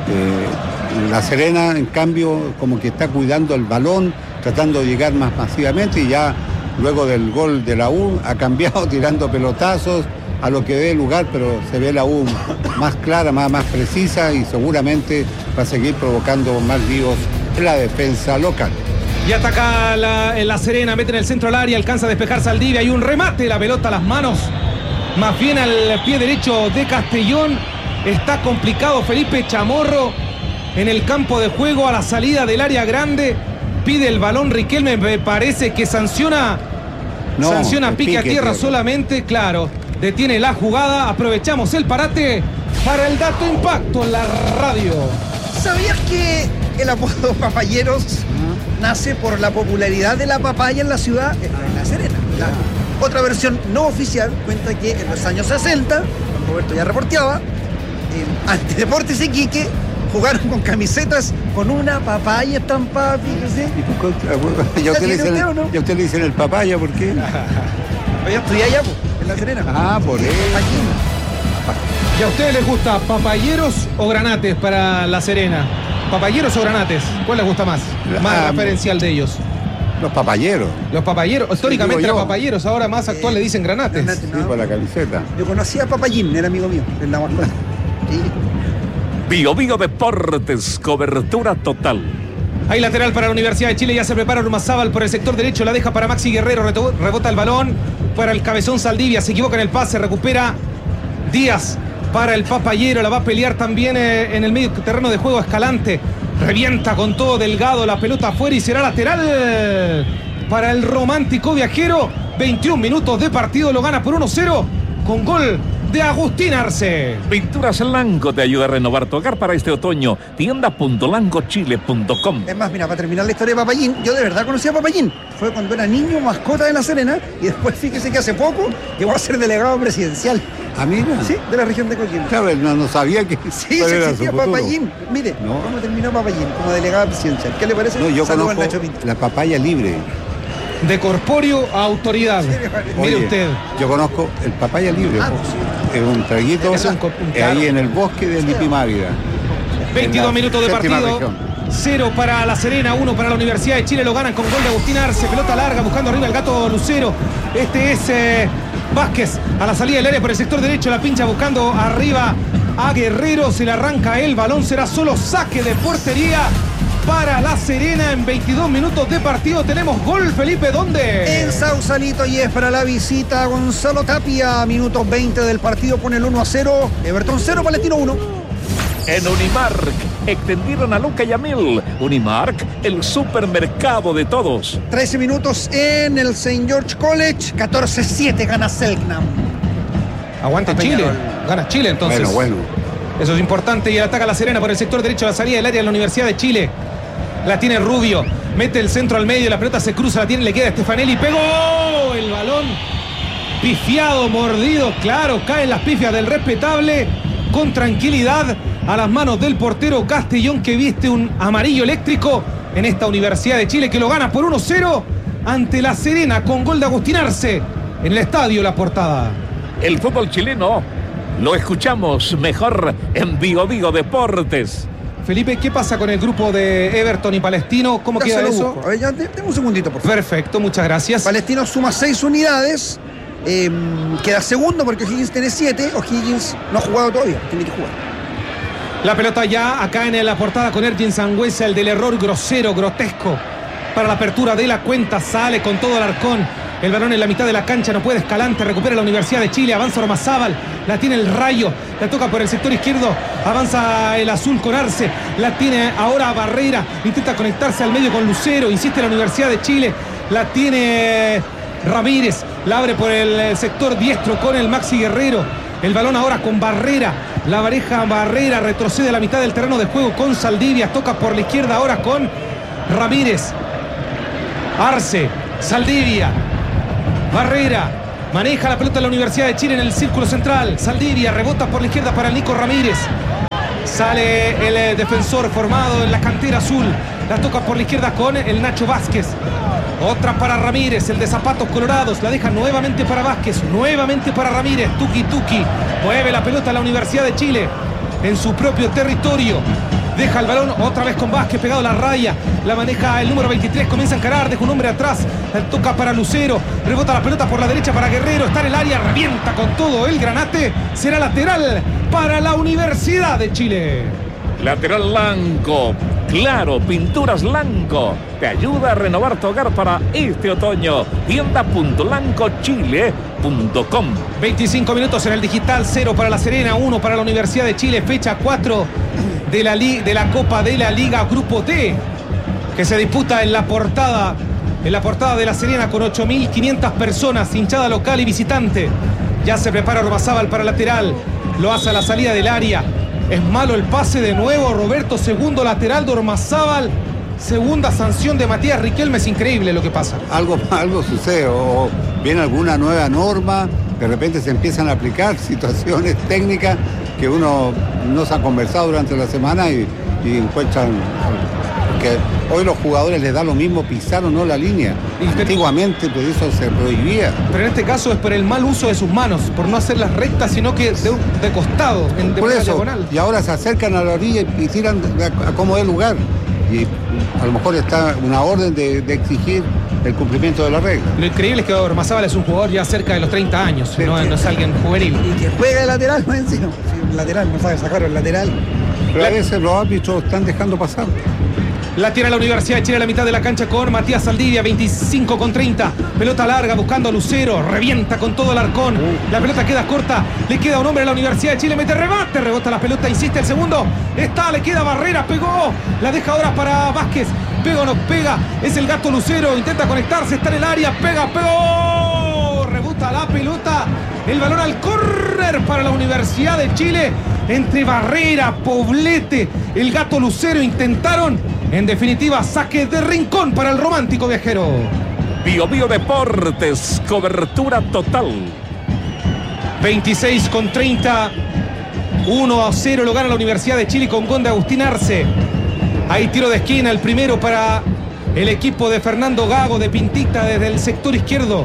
Eh, La Serena, en cambio, como que está cuidando el balón, tratando de llegar más masivamente, y ya luego del gol de la U ha cambiado tirando pelotazos a lo que dé lugar, pero se ve la U más clara, más, más precisa, y seguramente va a seguir provocando más líos en la defensa local. Y ataca la, la Serena, mete en el centro al área, alcanza a despejar Saldivia, hay un remate, la pelota a las manos, más bien al pie derecho de Castellón. Está complicado Felipe Chamorro en el campo de juego a la salida del área grande. Pide el balón Riquelme, me parece que sanciona, no, sanciona pique, pique a tierra tío. solamente, claro. Detiene la jugada, aprovechamos el parate para el dato impacto en la radio. ¿Sabías que el apodo Papayeros nace por la popularidad de la papaya en la ciudad? En La Serena. La otra versión no oficial cuenta que en los años sesenta, cuando Roberto ya reporteaba, en Antideportes Iquique jugaron con camisetas con una papaya estampada, fíjese. ¿Ya usted, le dicen, usted, no? ¿Ya usted le dicen el papaya? ¿Por qué? Yo estudié allá, po, en La Serena. Ah, por eso. Aquí. ¿Y a ustedes les gusta papayeros o granates para La Serena? ¿Papayeros o granates? ¿Cuál les gusta más? Más Ah, referencial de ellos. Los papayeros. Los papayeros, históricamente digo eran yo. papayeros, ahora más actual le dicen granates. Granate, Sí, no. por la camiseta. Yo conocía a Papayín, era amigo mío, en la mascota. Sí. Bio Bio Deportes, cobertura total. Hay lateral para la Universidad de Chile, ya se prepara Urmazábal por el sector derecho, la deja para Maxi Guerrero, reto- rebota el balón para el cabezón Saldivia, se equivoca en el pase, recupera Díaz para el papayero, la va a pelear también eh, en el medio terreno de juego Escalante, revienta con todo Delgado, la pelota afuera y será lateral para el romántico viajero. veintiún minutos de partido, lo gana por uno cero con gol de Agustín Arce. Pinturas Lanco te ayuda a renovar tu hogar para este otoño. tienda punto lanco chile punto com. Es más, mira, para terminar la historia de Papayín, yo de verdad conocí a Papayín. Fue cuando era niño, mascota de La Serena, y después fíjese que hace poco llegó a ser delegado presidencial. Ah, mira. Sí, de la región de Coquimbo. Claro, él no, no sabía que Sí, cuál se era su existía futuro. Papayín. Mire, No. ¿cómo terminó Papayín? Como delegado presidencial. ¿Qué le parece? No, yo Saludos al conozco Nacho Pinto. la papaya libre. De corpóreo a autoridad. Mire Oye, usted. Yo conozco el papaya libre. Ah, po. Es un traguito Es un co- un eh, claro. ahí en el bosque de Lipimávida. veintidós minutos de séptima partido. región. Cero para La Serena, uno para la Universidad de Chile. Lo ganan con gol de Agustín Arce. Pelota larga, buscando arriba el gato Lucero. Este es eh, Vázquez a la salida del área por el sector derecho. La pincha buscando arriba a Guerrero. Se le arranca el balón. Será solo saque de portería para La Serena. En veintidós minutos de partido tenemos gol, Felipe. ¿Dónde? En Sausalito, y es para la visita Gonzalo Tapia. Minutos veinte del partido, pone el uno a cero. Everton cero, Palestino uno. En Unimark extendieron a Luca Yamil. Unimark, el supermercado de todos. trece minutos en el Saint George College. catorce siete gana Selknam. Aguanta A Chile. Peñarol. Gana Chile entonces. Bueno, bueno. Eso es importante. Y el ataca a La Serena por el sector derecho, la salida del área de la Universidad de Chile. La tiene Rubio. Mete el centro al medio. La pelota se cruza. La tiene, le queda a Stefanelli. Pegó el balón. Pifiado, mordido. Claro, caen las pifias del respetable. Con tranquilidad a las manos del portero Castellón, que viste un amarillo eléctrico en esta Universidad de Chile, que lo gana por uno cero ante La Serena con gol de Agustín Arce en el estadio La Portada. El fútbol chileno lo escuchamos mejor en Bio Bio Deportes. Felipe, ¿qué pasa con el grupo de Everton y Palestino? ¿Cómo Ya queda se lo eso? busco. A ver, ya, tengo un segundito, por favor. Perfecto, muchas gracias. Palestino suma seis unidades. eh, queda segundo porque O'Higgins tiene siete. O'Higgins no ha jugado todavía, tiene que jugar. La pelota ya acá en la portada con Ergin Sangüesa, el del error grosero, grotesco. Para la apertura de la cuenta, sale con todo el arcón. El balón en la mitad de la cancha, no puede Escalante, recupera la Universidad de Chile, avanza Ormazábal, la tiene el Rayo, la toca por el sector izquierdo, avanza el azul con Arce, la tiene ahora Barrera, intenta conectarse al medio con Lucero, insiste la Universidad de Chile, la tiene Ramírez, la abre por el sector diestro con el Maxi Guerrero, el balón ahora con Barrera, la pareja Barrera retrocede a la mitad del terreno de juego con Saldivia, toca por la izquierda ahora con Ramírez, Arce, Saldivia, Barrera, maneja la pelota de la Universidad de Chile en el círculo central. Saldivia rebota por la izquierda para el Nico Ramírez. Sale el eh, defensor formado en la cantera azul. La toca por la izquierda con el Nacho Vázquez. Otra para Ramírez, el de zapatos colorados. La deja nuevamente para Vázquez. Nuevamente para Ramírez. Tuki Tuki. Mueve la pelota a la Universidad de Chile en su propio territorio. Deja el balón otra vez con Vázquez pegado a la raya. La maneja el número veintitrés. Comienza a encarar. Deja un hombre atrás. La toca para Lucero. Rebota la pelota por la derecha para Guerrero. Está en el área. Revienta con todo el granate. Será lateral para la Universidad de Chile. Lateral Lanco. Claro, Pinturas Lanco. Te ayuda a renovar tu hogar para este otoño. tienda punto lanco chile punto com. veinticinco minutos en el digital. Cero para La Serena. Uno para la Universidad de Chile. Fecha cuatro de la, li- de la Copa de la Liga Grupo T, que se disputa en la portada, en la portada de La Serena con ocho mil quinientas personas, hinchada local y visitante. Ya se prepara Ormazábal para lateral, lo hace a la salida del área. Es malo el pase de nuevo, Roberto, segundo lateral de Ormazábal, segunda sanción de Matías Riquelme. Es increíble lo que pasa. Algo, algo sucede, o viene alguna nueva norma, de repente se empiezan a aplicar situaciones técnicas que uno no se ha conversado durante la semana y, y encuentran porque hoy los jugadores les da lo mismo pisar o no la línea. Antiguamente pues eso se prohibía. Pero en este caso es por el mal uso de sus manos, por no hacerlas rectas, sino que de, de costado, en de por eso, diagonal. Y ahora se acercan a la orilla y tiran a, a como dé lugar. Y a lo mejor está una orden de, de exigir el cumplimiento de la regla. Lo increíble es que Ormazábal es un jugador ya cerca de los treinta años, sí, no, no es alguien juvenil. Y que juega de lateral, no encima. Sí, lateral, no sabe sacar el lateral. Pero a veces los árbitros están dejando pasar. La tira la Universidad de Chile a la mitad de la cancha con Matías Saldivia, veinticinco con treinta. Pelota larga buscando a Lucero, revienta con todo el arcón. La pelota queda corta, le queda un hombre a la Universidad de Chile, mete remate, rebota la pelota, insiste el segundo. Está, le queda Barrera, pegó. La deja ahora para Vázquez. Pega o no pega, es el gato Lucero, intenta conectarse, está en el área, pega, pegó. Rebota la pelota, el balón al córner para la Universidad de Chile. Entre Barrera, Poblete, el gato Lucero intentaron, en definitiva, saque de rincón para el romántico viajero. Bio Bio Deportes, cobertura total. veintiséis con treinta, uno a cero lo gana la Universidad de Chile con gol de Agustín Arce. Hay tiro de esquina, el primero para el equipo de Fernando Gago de Pintita desde el sector izquierdo.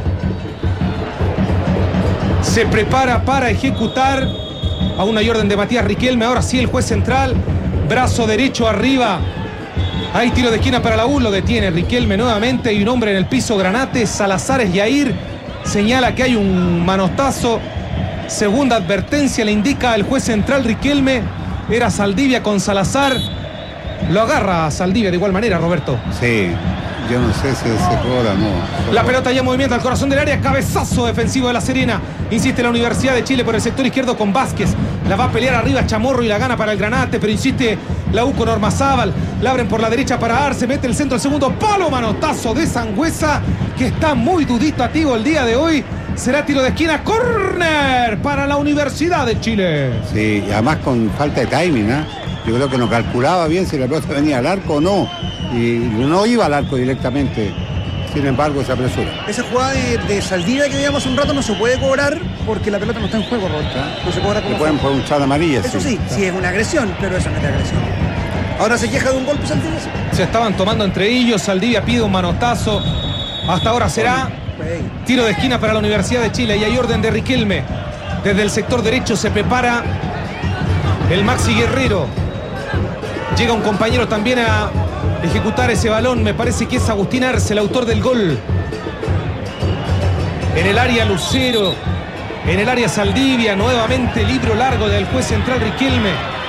Se prepara para ejecutar. A una orden de Matías Riquelme, ahora sí el juez central, brazo derecho arriba. Hay tiro de esquina para la U, lo detiene Riquelme nuevamente y un hombre en el piso, Granate. Salazar es Yair, señala que hay un manotazo. Segunda advertencia le indica el juez central Riquelme, era Saldivia con Salazar. Lo agarra Saldivia de igual manera, Roberto. Sí, yo no sé si se cobra o no. La pelota ya en movimiento al corazón del área, cabezazo defensivo de La Serena. Insiste la Universidad de Chile por el sector izquierdo con Vázquez. La va a pelear arriba Chamorro y la gana para el Granate, pero insiste la U con Ormazábal. La abren por la derecha para Arce, mete el centro, el segundo palo, manotazo de Sangüesa, que está muy duditativo el día de hoy. Será tiro de esquina, córner para la Universidad de Chile. Sí, y además con falta de timing, ¿eh? Yo creo que no calculaba bien si la pelota venía al arco o no. Y no iba al arco directamente. Sin embargo, se apresura. Esa jugada de, de Saldivia que veíamos un rato no se puede cobrar porque la pelota no está en juego, Roberto. No se cobra como. Le pueden poner un chal amarilla. Eso sí, sí, sí es una agresión, pero eso no es agresión. Ahora se queja de un golpe Saldivia. Se estaban tomando entre ellos. Saldivia pide un manotazo. Hasta ahora será tiro de esquina para la Universidad de Chile. Y hay orden de Riquelme. Desde el sector derecho se prepara el Maxi Guerrero. Llega un compañero también a ejecutar ese balón. Me parece que es Agustín Arce, el autor del gol. En el área Lucero. En el área Saldivia. Nuevamente libro largo del juez central Riquelme.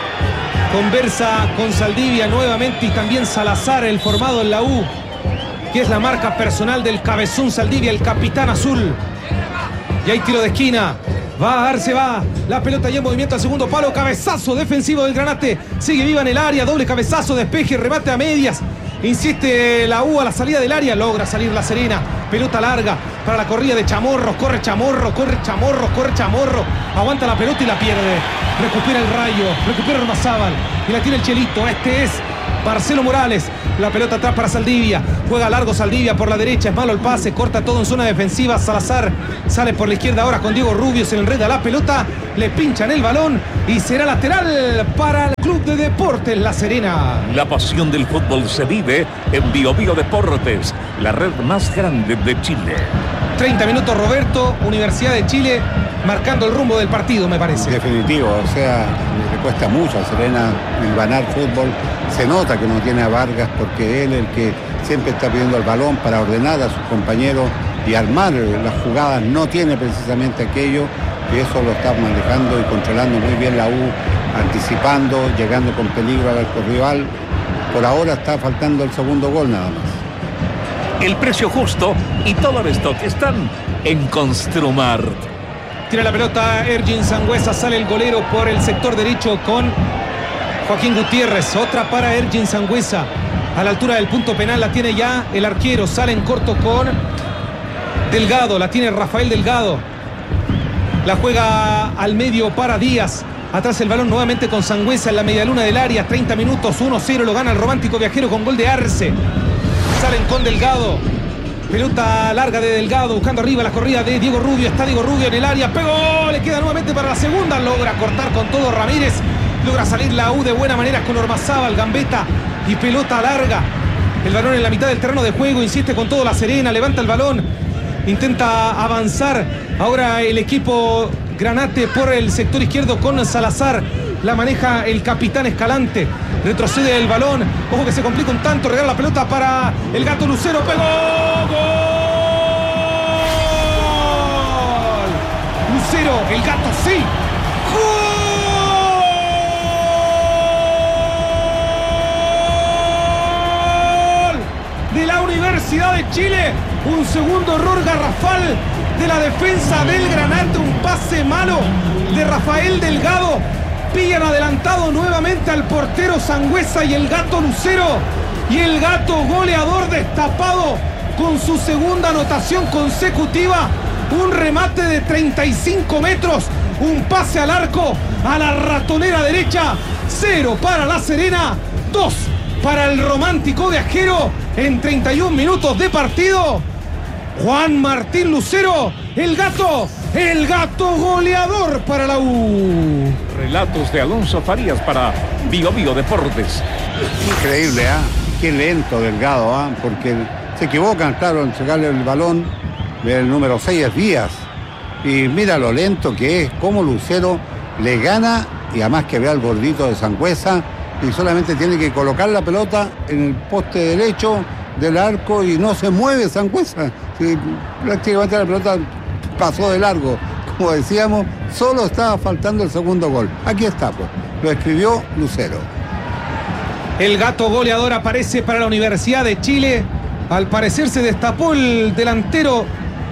Conversa con Saldivia nuevamente y también Salazar, el formado en la U, que es la marca personal del cabezón Saldivia, el capitán azul. Y hay tiro de esquina. Va, Arce va. La pelota ya en movimiento al segundo palo. Cabezazo defensivo del Granate. Sigue viva en el área. Doble cabezazo, despeje, remate a medias. Insiste la U a la salida del área. Logra salir La Serena. Pelota larga para la corrida de Chamorro. Corre Chamorro, corre Chamorro, corre Chamorro. Aguanta la pelota y la pierde. Recupera el Rayo. Recupera Ormazábal. Y la tiene el Chelito. Este es Marcelo Morales. La pelota atrás para Saldivia. Juega largo Saldivia por la derecha. Es malo el pase. Corta todo en zona defensiva. Salazar sale por la izquierda ahora con Diego Rubio. Se le enreda la pelota. Le pinchan el balón. Y será lateral para el Club de Deportes La Serena. La pasión del fútbol se vive en Bio Bio Deportes, la red más grande de Chile. treinta minutos, Roberto. Universidad de Chile marcando el rumbo del partido, me parece. Definitivo, o sea, le cuesta mucho a Serena el ganar fútbol. Se nota que no tiene a Vargas porque él es el que siempre está pidiendo el balón para ordenar a sus compañeros y armar las jugadas. No tiene precisamente aquello, y eso lo está manejando y controlando muy bien la U, anticipando, llegando con peligro al arco rival. Por ahora está faltando el segundo gol nada más. El precio justo y todo el stock están en Construmart. Tira la pelota Ergin Sangüesa, sale el golero por el sector derecho con Joaquín Gutiérrez. Otra para Ergin Sangüesa. A la altura del punto penal la tiene ya el arquero. Sale en corto con Delgado. La tiene Rafael Delgado. La juega al medio para Díaz. Atrás el balón nuevamente con Sangüesa en la medialuna del área. treinta minutos, uno cero lo gana el romántico viajero con gol de Arce. Salen con Delgado. Pelota larga de Delgado, buscando arriba la corrida de Diego Rubio. Está Diego Rubio en el área. Pegó, le queda nuevamente para la segunda. Logra cortar con todo Ramírez. Logra salir la U de buena manera con Ormazábal, gambeta y pelota larga. El balón en la mitad del terreno de juego, insiste con todo La Serena, levanta el balón, intenta avanzar. Ahora el equipo Granate por el sector izquierdo con Salazar. La maneja el capitán Escalante. Retrocede el balón. Ojo que se complica un tanto. Regala la pelota para el Gato Lucero. ¡Pegó! ¡Gol! Lucero, el Gato sí. ¡Gol! De la Universidad de Chile. Un segundo error garrafal de la defensa del Granate. Un pase malo de Rafael Delgado. Pillan adelantado nuevamente al portero Sangüesa y el Gato Lucero. Y el Gato goleador destapado con su segunda anotación consecutiva. Un remate de treinta y cinco metros. Un pase al arco a la ratonera derecha. Cero para La Serena. Dos para el romántico viajero. En treinta y un minutos de partido. Juan Martín Lucero, el Gato, el Gato goleador para la U. Relatos de Alonso Farías para Bio Bio Deportes. Increíble, ¿ah? ¿eh? Qué lento Delgado, ¿ah? ¿eh? Porque se equivocan, claro, en sacarle el balón. El número seis es Díaz. Y mira lo lento que es, cómo Lucero le gana, y además que ve al gordito de Sangüesa, y solamente tiene que colocar la pelota en el poste derecho del arco y no se mueve Sangüesa. Sí, prácticamente la pelota pasó de largo. Como decíamos, solo estaba faltando el segundo gol. Aquí está, pues. Lo escribió Lucero. El Gato goleador aparece para la Universidad de Chile. Al parecer se destapó el delantero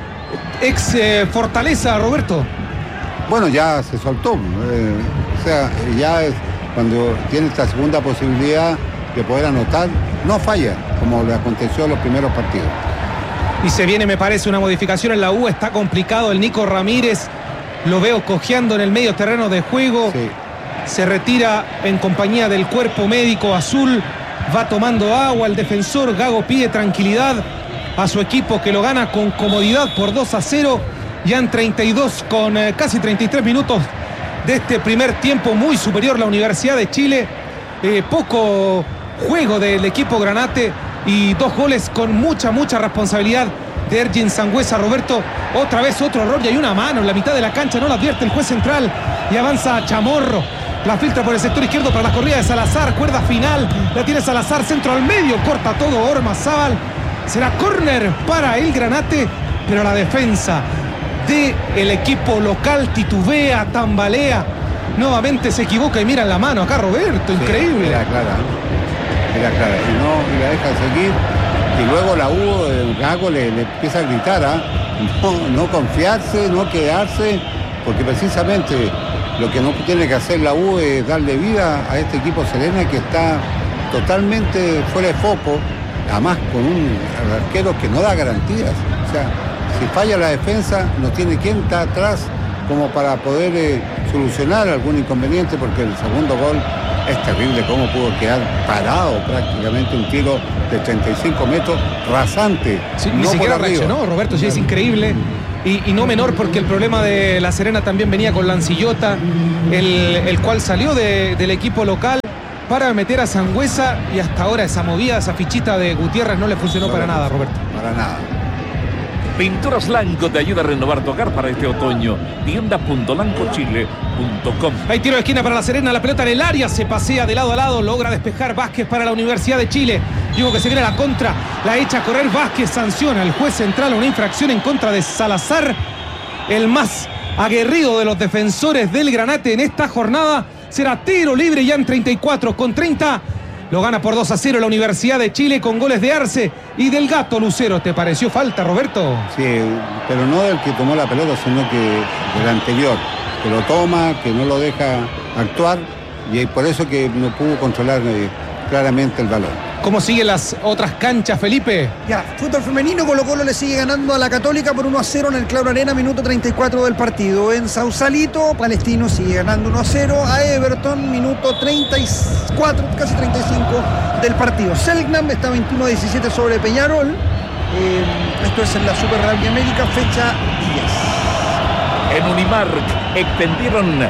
ex eh, Fortaleza, Roberto. Bueno, ya se soltó. Eh, o sea, ya es cuando tiene esta segunda posibilidad de poder anotar, no falla, como le aconteció en los primeros partidos. Y se viene, me parece, una modificación en la U. Está complicado el Nico Ramírez. Lo veo cojeando en el medio terreno de juego. Sí. Se retira en compañía del cuerpo médico azul. Va tomando agua el defensor. Gago pide tranquilidad a su equipo, que lo gana con comodidad por dos a cero. Ya en treinta y dos con eh, casi treinta y tres minutos de este primer tiempo, muy superior la Universidad de Chile. Eh, poco juego del equipo Granate y dos goles con mucha, mucha responsabilidad de Ergin Sangüesa. Roberto, otra vez otro error y hay una mano en la mitad de la cancha, no la advierte el juez central y avanza Chamorro. La filtra por el sector izquierdo para la corrida de Salazar, cuerda final, la tiene Salazar, centro al medio, corta todo Ormazábal. Será córner para el Granate, pero la defensa del equipo local titubea, tambalea, nuevamente se equivoca y mira la mano acá, Roberto, increíble. Sí, era clara, era clara, y no y la deja seguir, y luego la U, el Gago le, le empieza a gritar, ¿ah? no, no confiarse, no quedarse, porque precisamente lo que no tiene que hacer la U es darle vida a este equipo Serena, que está totalmente fuera de foco, además con un arquero que no da garantías. O sea, si falla la defensa, no tiene quien está atrás como para poder eh, solucionar algún inconveniente, porque el segundo gol es terrible, cómo pudo quedar parado prácticamente, un tiro de treinta y cinco metros, rasante. Sí, no ni siquiera por arriba. reaccionó, Roberto, sí, es increíble. Y, y no menor, porque el problema de La Serena también venía con Lancillota, el, el cual salió de, del equipo local para meter a Sangüesa, y hasta ahora esa movida, esa fichita de Gutiérrez no le funcionó no para nada, Roberto. Para nada. Pinturas Lanco te ayuda a renovar tu hogar para este otoño. tienda punto lanco chile punto com. Hay tiro de esquina para La Serena, la pelota en el área, se pasea de lado a lado, logra despejar Vázquez para la Universidad de Chile. Digo que se viene la contra, la echa a correr Vázquez, sanciona el juez central una infracción en contra de Salazar, el más aguerrido de los defensores del Granate en esta jornada. Será tiro libre ya en treinta y cuatro con treinta. Lo gana por dos a cero la Universidad de Chile con goles de Arce y del Gato Lucero. ¿Te pareció falta, Roberto? Sí, pero no del que tomó la pelota, sino que del anterior, que lo toma, que no lo deja actuar, y por eso que no pudo controlar eh, claramente el balón. ¿Cómo siguen las otras canchas, Felipe? Ya, fútbol femenino, Colo Colo le sigue ganando a la Católica por uno a cero en el Claro Arena, minuto treinta y cuatro del partido. En Sausalito, Palestino sigue ganando uno a cero a Everton, minuto treinta y cuatro, casi treinta y cinco del partido. Selknam está veintiuno a diecisiete sobre Peñarol. Eh, esto es en la Super Rugby América, fecha diez. En Unimark extendieron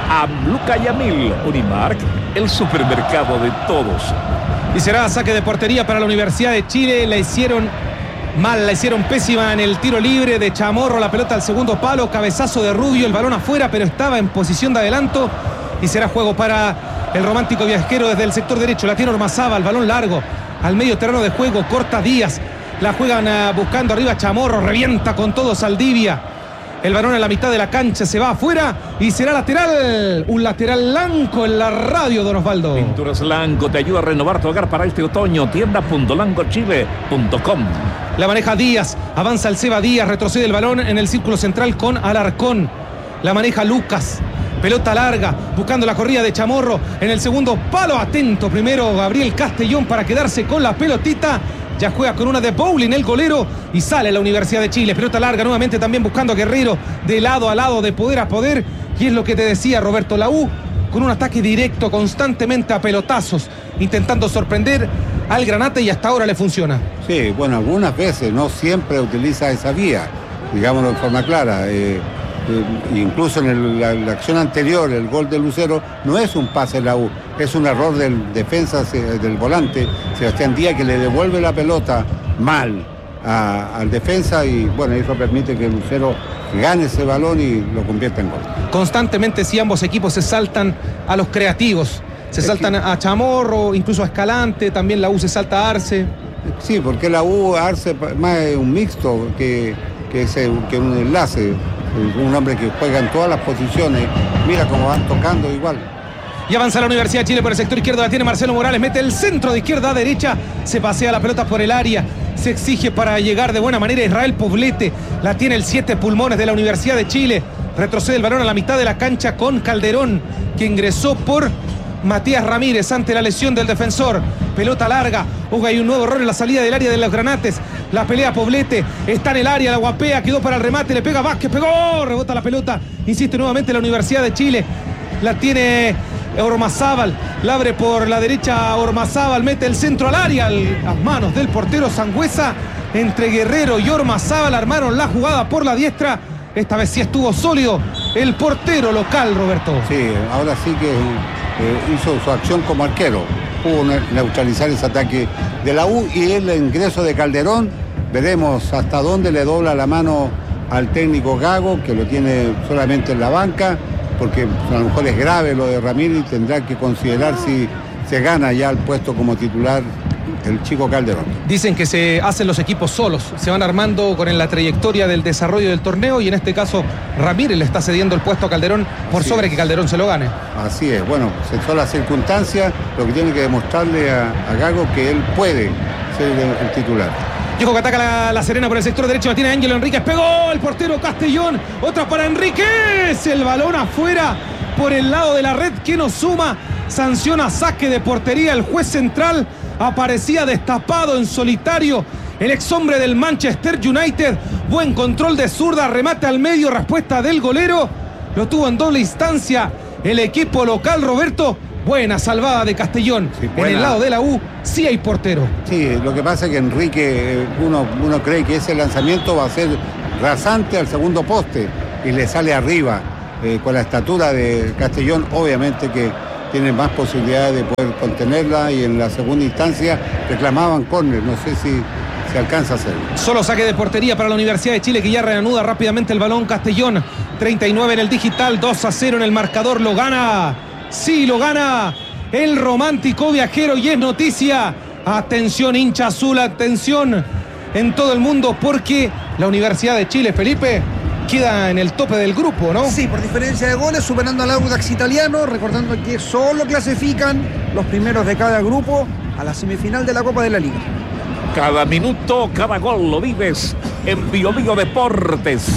Amluca Yamil, Unimark, el supermercado de todos. Y será saque de portería para la Universidad de Chile. La hicieron mal, la hicieron pésima en el tiro libre de Chamorro. La pelota al segundo palo, cabezazo de Rubio, el balón afuera, pero estaba en posición de adelanto. Y será juego para el romántico viajero desde el sector derecho. La tiene Ormazábal, balón largo al medio terreno de juego, corta Díaz. La juegan uh, buscando arriba Chamorro, revienta con todo Saldivia. El balón en la mitad de la cancha se va afuera y será lateral. Un lateral Lanco en la radio, don Osvaldo. Pinturas Lanco te ayuda a renovar tu hogar para este otoño. Tienda punto lanco chile punto com. La maneja Díaz, avanza el Seba Díaz, retrocede el balón en el círculo central con Alarcón. La maneja Lucas. Pelota larga, buscando la corrida de Chamorro en el segundo palo. Atento primero Gabriel Castellón para quedarse con la pelotita. Ya juega con una de bowling el golero y sale la Universidad de Chile. Pelota larga nuevamente también buscando a Guerrero de lado a lado, de poder a poder. Y es lo que te decía Roberto, la U con un ataque directo constantemente a pelotazos, intentando sorprender al Granate y hasta ahora le funciona. Sí, bueno, algunas veces, no siempre utiliza esa vía, digámoslo en forma clara. Eh, eh, incluso en el, la, la acción anterior, el gol de Lucero, no es un pase de la U, es un error del defensa, del volante, Sebastián Díaz, que le devuelve la pelota mal a, al defensa y bueno, eso permite que Lucero gane ese balón y lo convierta en gol. Constantemente si ambos equipos se saltan a los creativos, se es saltan que... a Chamorro, incluso a Escalante, también la U se salta a Arce. Sí, porque la U, Arce, más es un mixto que, que, es, que un enlace, un hombre que juega en todas las posiciones, mira cómo van tocando igual. Y avanza la Universidad de Chile por el sector izquierdo, la tiene Marcelo Morales, mete el centro de izquierda a derecha, se pasea la pelota por el área, se exige para llegar de buena manera Israel Poblete, la tiene el siete pulmones de la Universidad de Chile, retrocede el balón a la mitad de la cancha con Calderón, que ingresó por Matías Ramírez ante la lesión del defensor. Pelota larga, Hugo, hay un nuevo error en la salida del área de los Granates, la pelea Poblete, está en el área, la guapea, quedó para el remate, le pega Vázquez, pegó, rebota la pelota, insiste nuevamente la Universidad de Chile, la tiene Ormazábal, la abre por la derecha Ormazábal, mete el centro al área, a las manos del portero Sangüesa, entre Guerrero y Ormazábal armaron la jugada por la diestra. Esta vez sí estuvo sólido el portero local, Roberto. Sí, ahora sí que eh, hizo su acción como arquero, pudo neutralizar ese ataque de la U y el ingreso de Calderón, veremos hasta dónde le dobla la mano al técnico Gago, que lo tiene solamente en la banca, porque a lo mejor es grave lo de Ramírez y tendrá que considerar si se gana ya el puesto como titular el chico Calderón. Dicen que se hacen los equipos solos, se van armando con la trayectoria del desarrollo del torneo y en este caso Ramírez le está cediendo el puesto a Calderón por Así sobre es. que Calderón se lo gane. Así es, bueno, son las circunstancias lo que tiene que demostrarle a, a Gago que él puede ser el, el titular. Diego que ataca la, la Serena por el sector derecho, la tiene Ángelo Enríquez, pegó el portero Castellón, otra para Enríquez, el balón afuera por el lado de la red que nos suma, sanciona saque de portería, el juez central aparecía destapado en solitario, el ex hombre del Manchester United, buen control de zurda, remate al medio, respuesta del golero, lo tuvo en doble instancia el equipo local, Roberto. Buena salvada de Castellón. Sí, en el lado de la U sí hay portero. Sí, lo que pasa es que Enrique, uno, uno cree que ese lanzamiento va a ser rasante al segundo poste y le sale arriba. Eh, con la estatura de Castellón, obviamente que tiene más posibilidades de poder contenerla y en la segunda instancia reclamaban córner. No sé si se alcanza a hacerlo. Solo saque de portería para la Universidad de Chile, que ya reanuda rápidamente el balón Castellón. treinta y nueve en el digital, dos a cero en el marcador, lo gana. Sí, lo gana el romántico viajero y es noticia. Atención, hincha azul, atención en todo el mundo, porque la Universidad de Chile, Felipe, queda en el tope del grupo, ¿no? Sí, por diferencia de goles, superando al Audax italiano, recordando que solo clasifican los primeros de cada grupo a la semifinal de la Copa de la Liga. Cada minuto, cada gol lo vives en Bio Bio Deportes.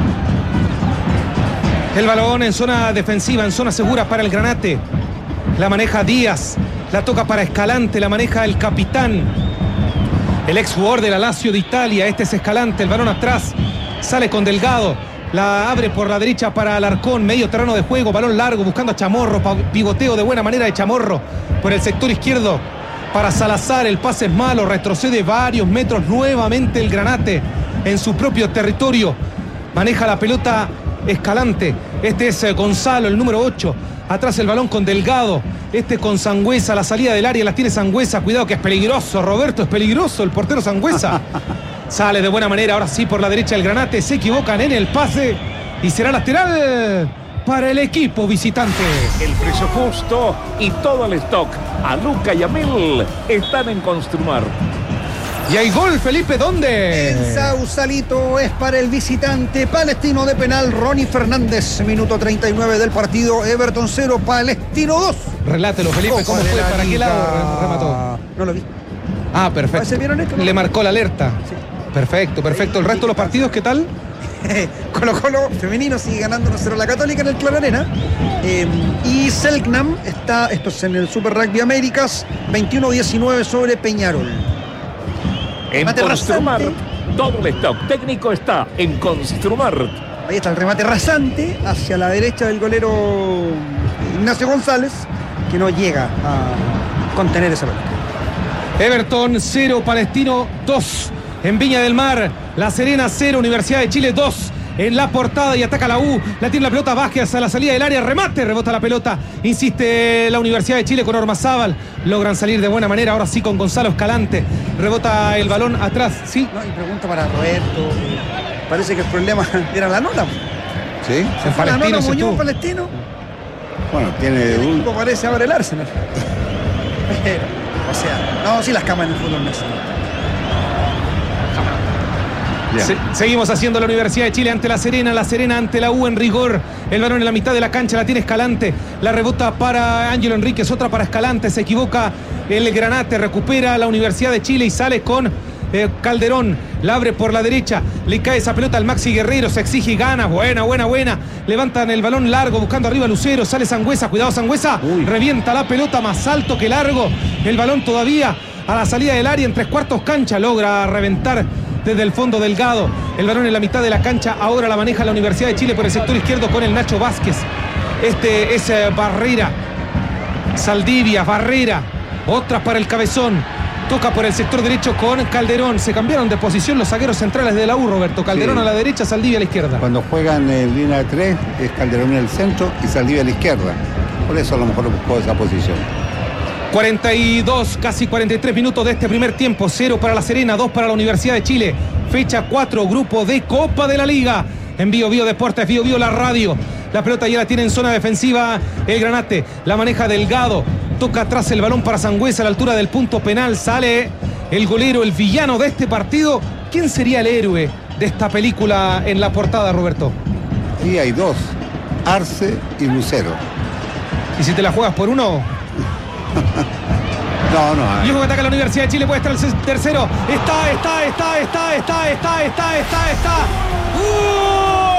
El balón en zona defensiva, en zona segura para el Granate. La maneja Díaz, la toca para Escalante, la maneja el capitán, el ex jugador de la Lazio de Italia. Este es Escalante, el balón atrás, sale con Delgado, la abre por la derecha para Alarcón, medio terreno de juego, balón largo, buscando a Chamorro, pivoteo de buena manera de Chamorro por el sector izquierdo para Salazar, el pase es malo, retrocede varios metros nuevamente el Granate en su propio territorio, maneja la pelota Escalante. Este es Gonzalo, el número ocho. Atrás el balón con Delgado. Este con Sangüesa. La salida del área la tiene Sangüesa. Cuidado que es peligroso. Roberto, es peligroso el portero Sangüesa. Sale de buena manera. Ahora sí por la derecha el Granate. Se equivocan en el pase. Y será lateral para el equipo visitante. El precio justo y todo el stock. A Luca y a Mil están en Construmar. Y hay gol, Felipe, ¿dónde? En Sausalito es para el visitante Palestino de penal Ronnie Fernández. Minuto treinta y nueve del partido. Everton cero, Palestino dos. Relátelo, Felipe, ¿cómo fue? ¿Para qué lado remató? No lo vi. Ah, perfecto. ¿Se vieron esto? Le marcó la alerta. Sí. Perfecto, perfecto. ¿El resto de los partidos qué tal? Colo Colo femenino sigue ganando uno cero a la Católica en el Club Arena. Eh, y Selknam está, esto es en el Super Rugby Américas, veintiuno diecinueve sobre Peñarol. En Construmar, todo el stock técnico está en Construmar. Ahí está el remate rasante hacia la derecha del golero Ignacio González, que no llega a contener esa pelota. Everton cero, Palestino dos. En Viña del Mar, La Serena cero, Universidad de Chile dos. En la portada y ataca la U. La tiene la pelota Vázquez a la salida del área. Remate, rebota la pelota. Insiste la Universidad de Chile con Ormazábal. Logran salir de buena manera. Ahora sí con Gonzalo Escalante. Rebota el balón atrás. Sí. No, y pregunta para Roberto. Parece que el problema era la nota. ¿Sí? Se fue la nota Muñoz, Palestino. Bueno, tiene el un... equipo parece ahora el Arsenal. O sea, no, sí las camas en el fútbol nacional. Se, seguimos haciendo la Universidad de Chile ante La Serena, La Serena ante la U en rigor. El balón en la mitad de la cancha la tiene Escalante. La rebota para Ángelo Enríquez, otra para Escalante. Se equivoca el Granate, recupera la Universidad de Chile y sale con eh, Calderón. La abre por la derecha, le cae esa pelota al Maxi Guerrero, se exige y gana. Buena, buena, buena. Levantan el balón largo buscando arriba Lucero. Sale Sangüesa, cuidado Sangüesa. Uy. Revienta la pelota más alto que largo. El balón todavía a la salida del área en tres cuartos cancha. Logra reventar desde el fondo Delgado. El balón en la mitad de la cancha. Ahora la maneja la Universidad de Chile por el sector izquierdo con el Nacho Vázquez. Este es eh, Barrera. Saldivia, Barrera. Otras para el Cabezón. Toca por el sector derecho con Calderón. Se cambiaron de posición los zagueros centrales de la U, Roberto. Calderón sí. A la derecha, Saldivia a la izquierda. Cuando juegan en línea de tres, es Calderón en el centro y Saldivia a la izquierda. Por eso a lo mejor buscó esa posición. cuarenta y dos, casi cuarenta y tres minutos de este primer tiempo. Cero para La Serena, dos para la Universidad de Chile. Fecha cuatro, grupo de Copa de la Liga. En Bio Bio Deportes, Bio Bio la radio. La pelota ya la tiene en zona defensiva el Granate. La maneja Delgado. Toca atrás el balón para Sangüesa a la altura del punto penal. Sale el golero, el villano de este partido. ¿Quién sería el héroe de esta película en la portada, Roberto? Y hay dos, Arce y Lucero. ¿Y si te la juegas por uno? No, no. Y ojo que ataca la Universidad de Chile, puede estar el tercero. Está, está, está, está, está, está, está, está, está. ¡Gol!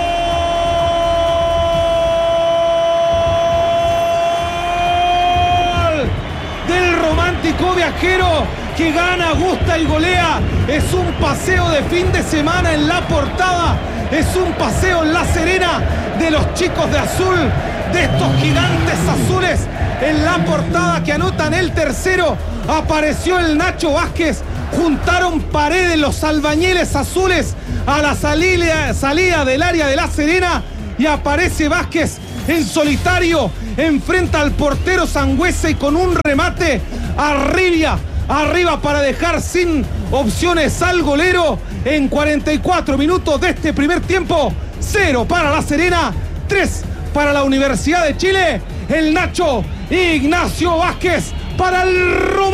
Del romántico viajero que gana, gusta y golea. Es un paseo de fin de semana en la portada. Es un paseo en La Serena de los chicos de azul, de estos gigantes azules. En la portada que anotan el tercero apareció el Nacho Vázquez. Juntaron paredes los albañiles azules a la salida, salida del área de La Serena y aparece Vázquez en solitario, enfrenta al portero Sangüesa y con un remate arriba, arriba para dejar sin opciones al golero. En cuarenta y cuatro minutos de este primer tiempo, cero para La Serena, tres para la Universidad de Chile. El Nacho Ignacio Vázquez para el Román.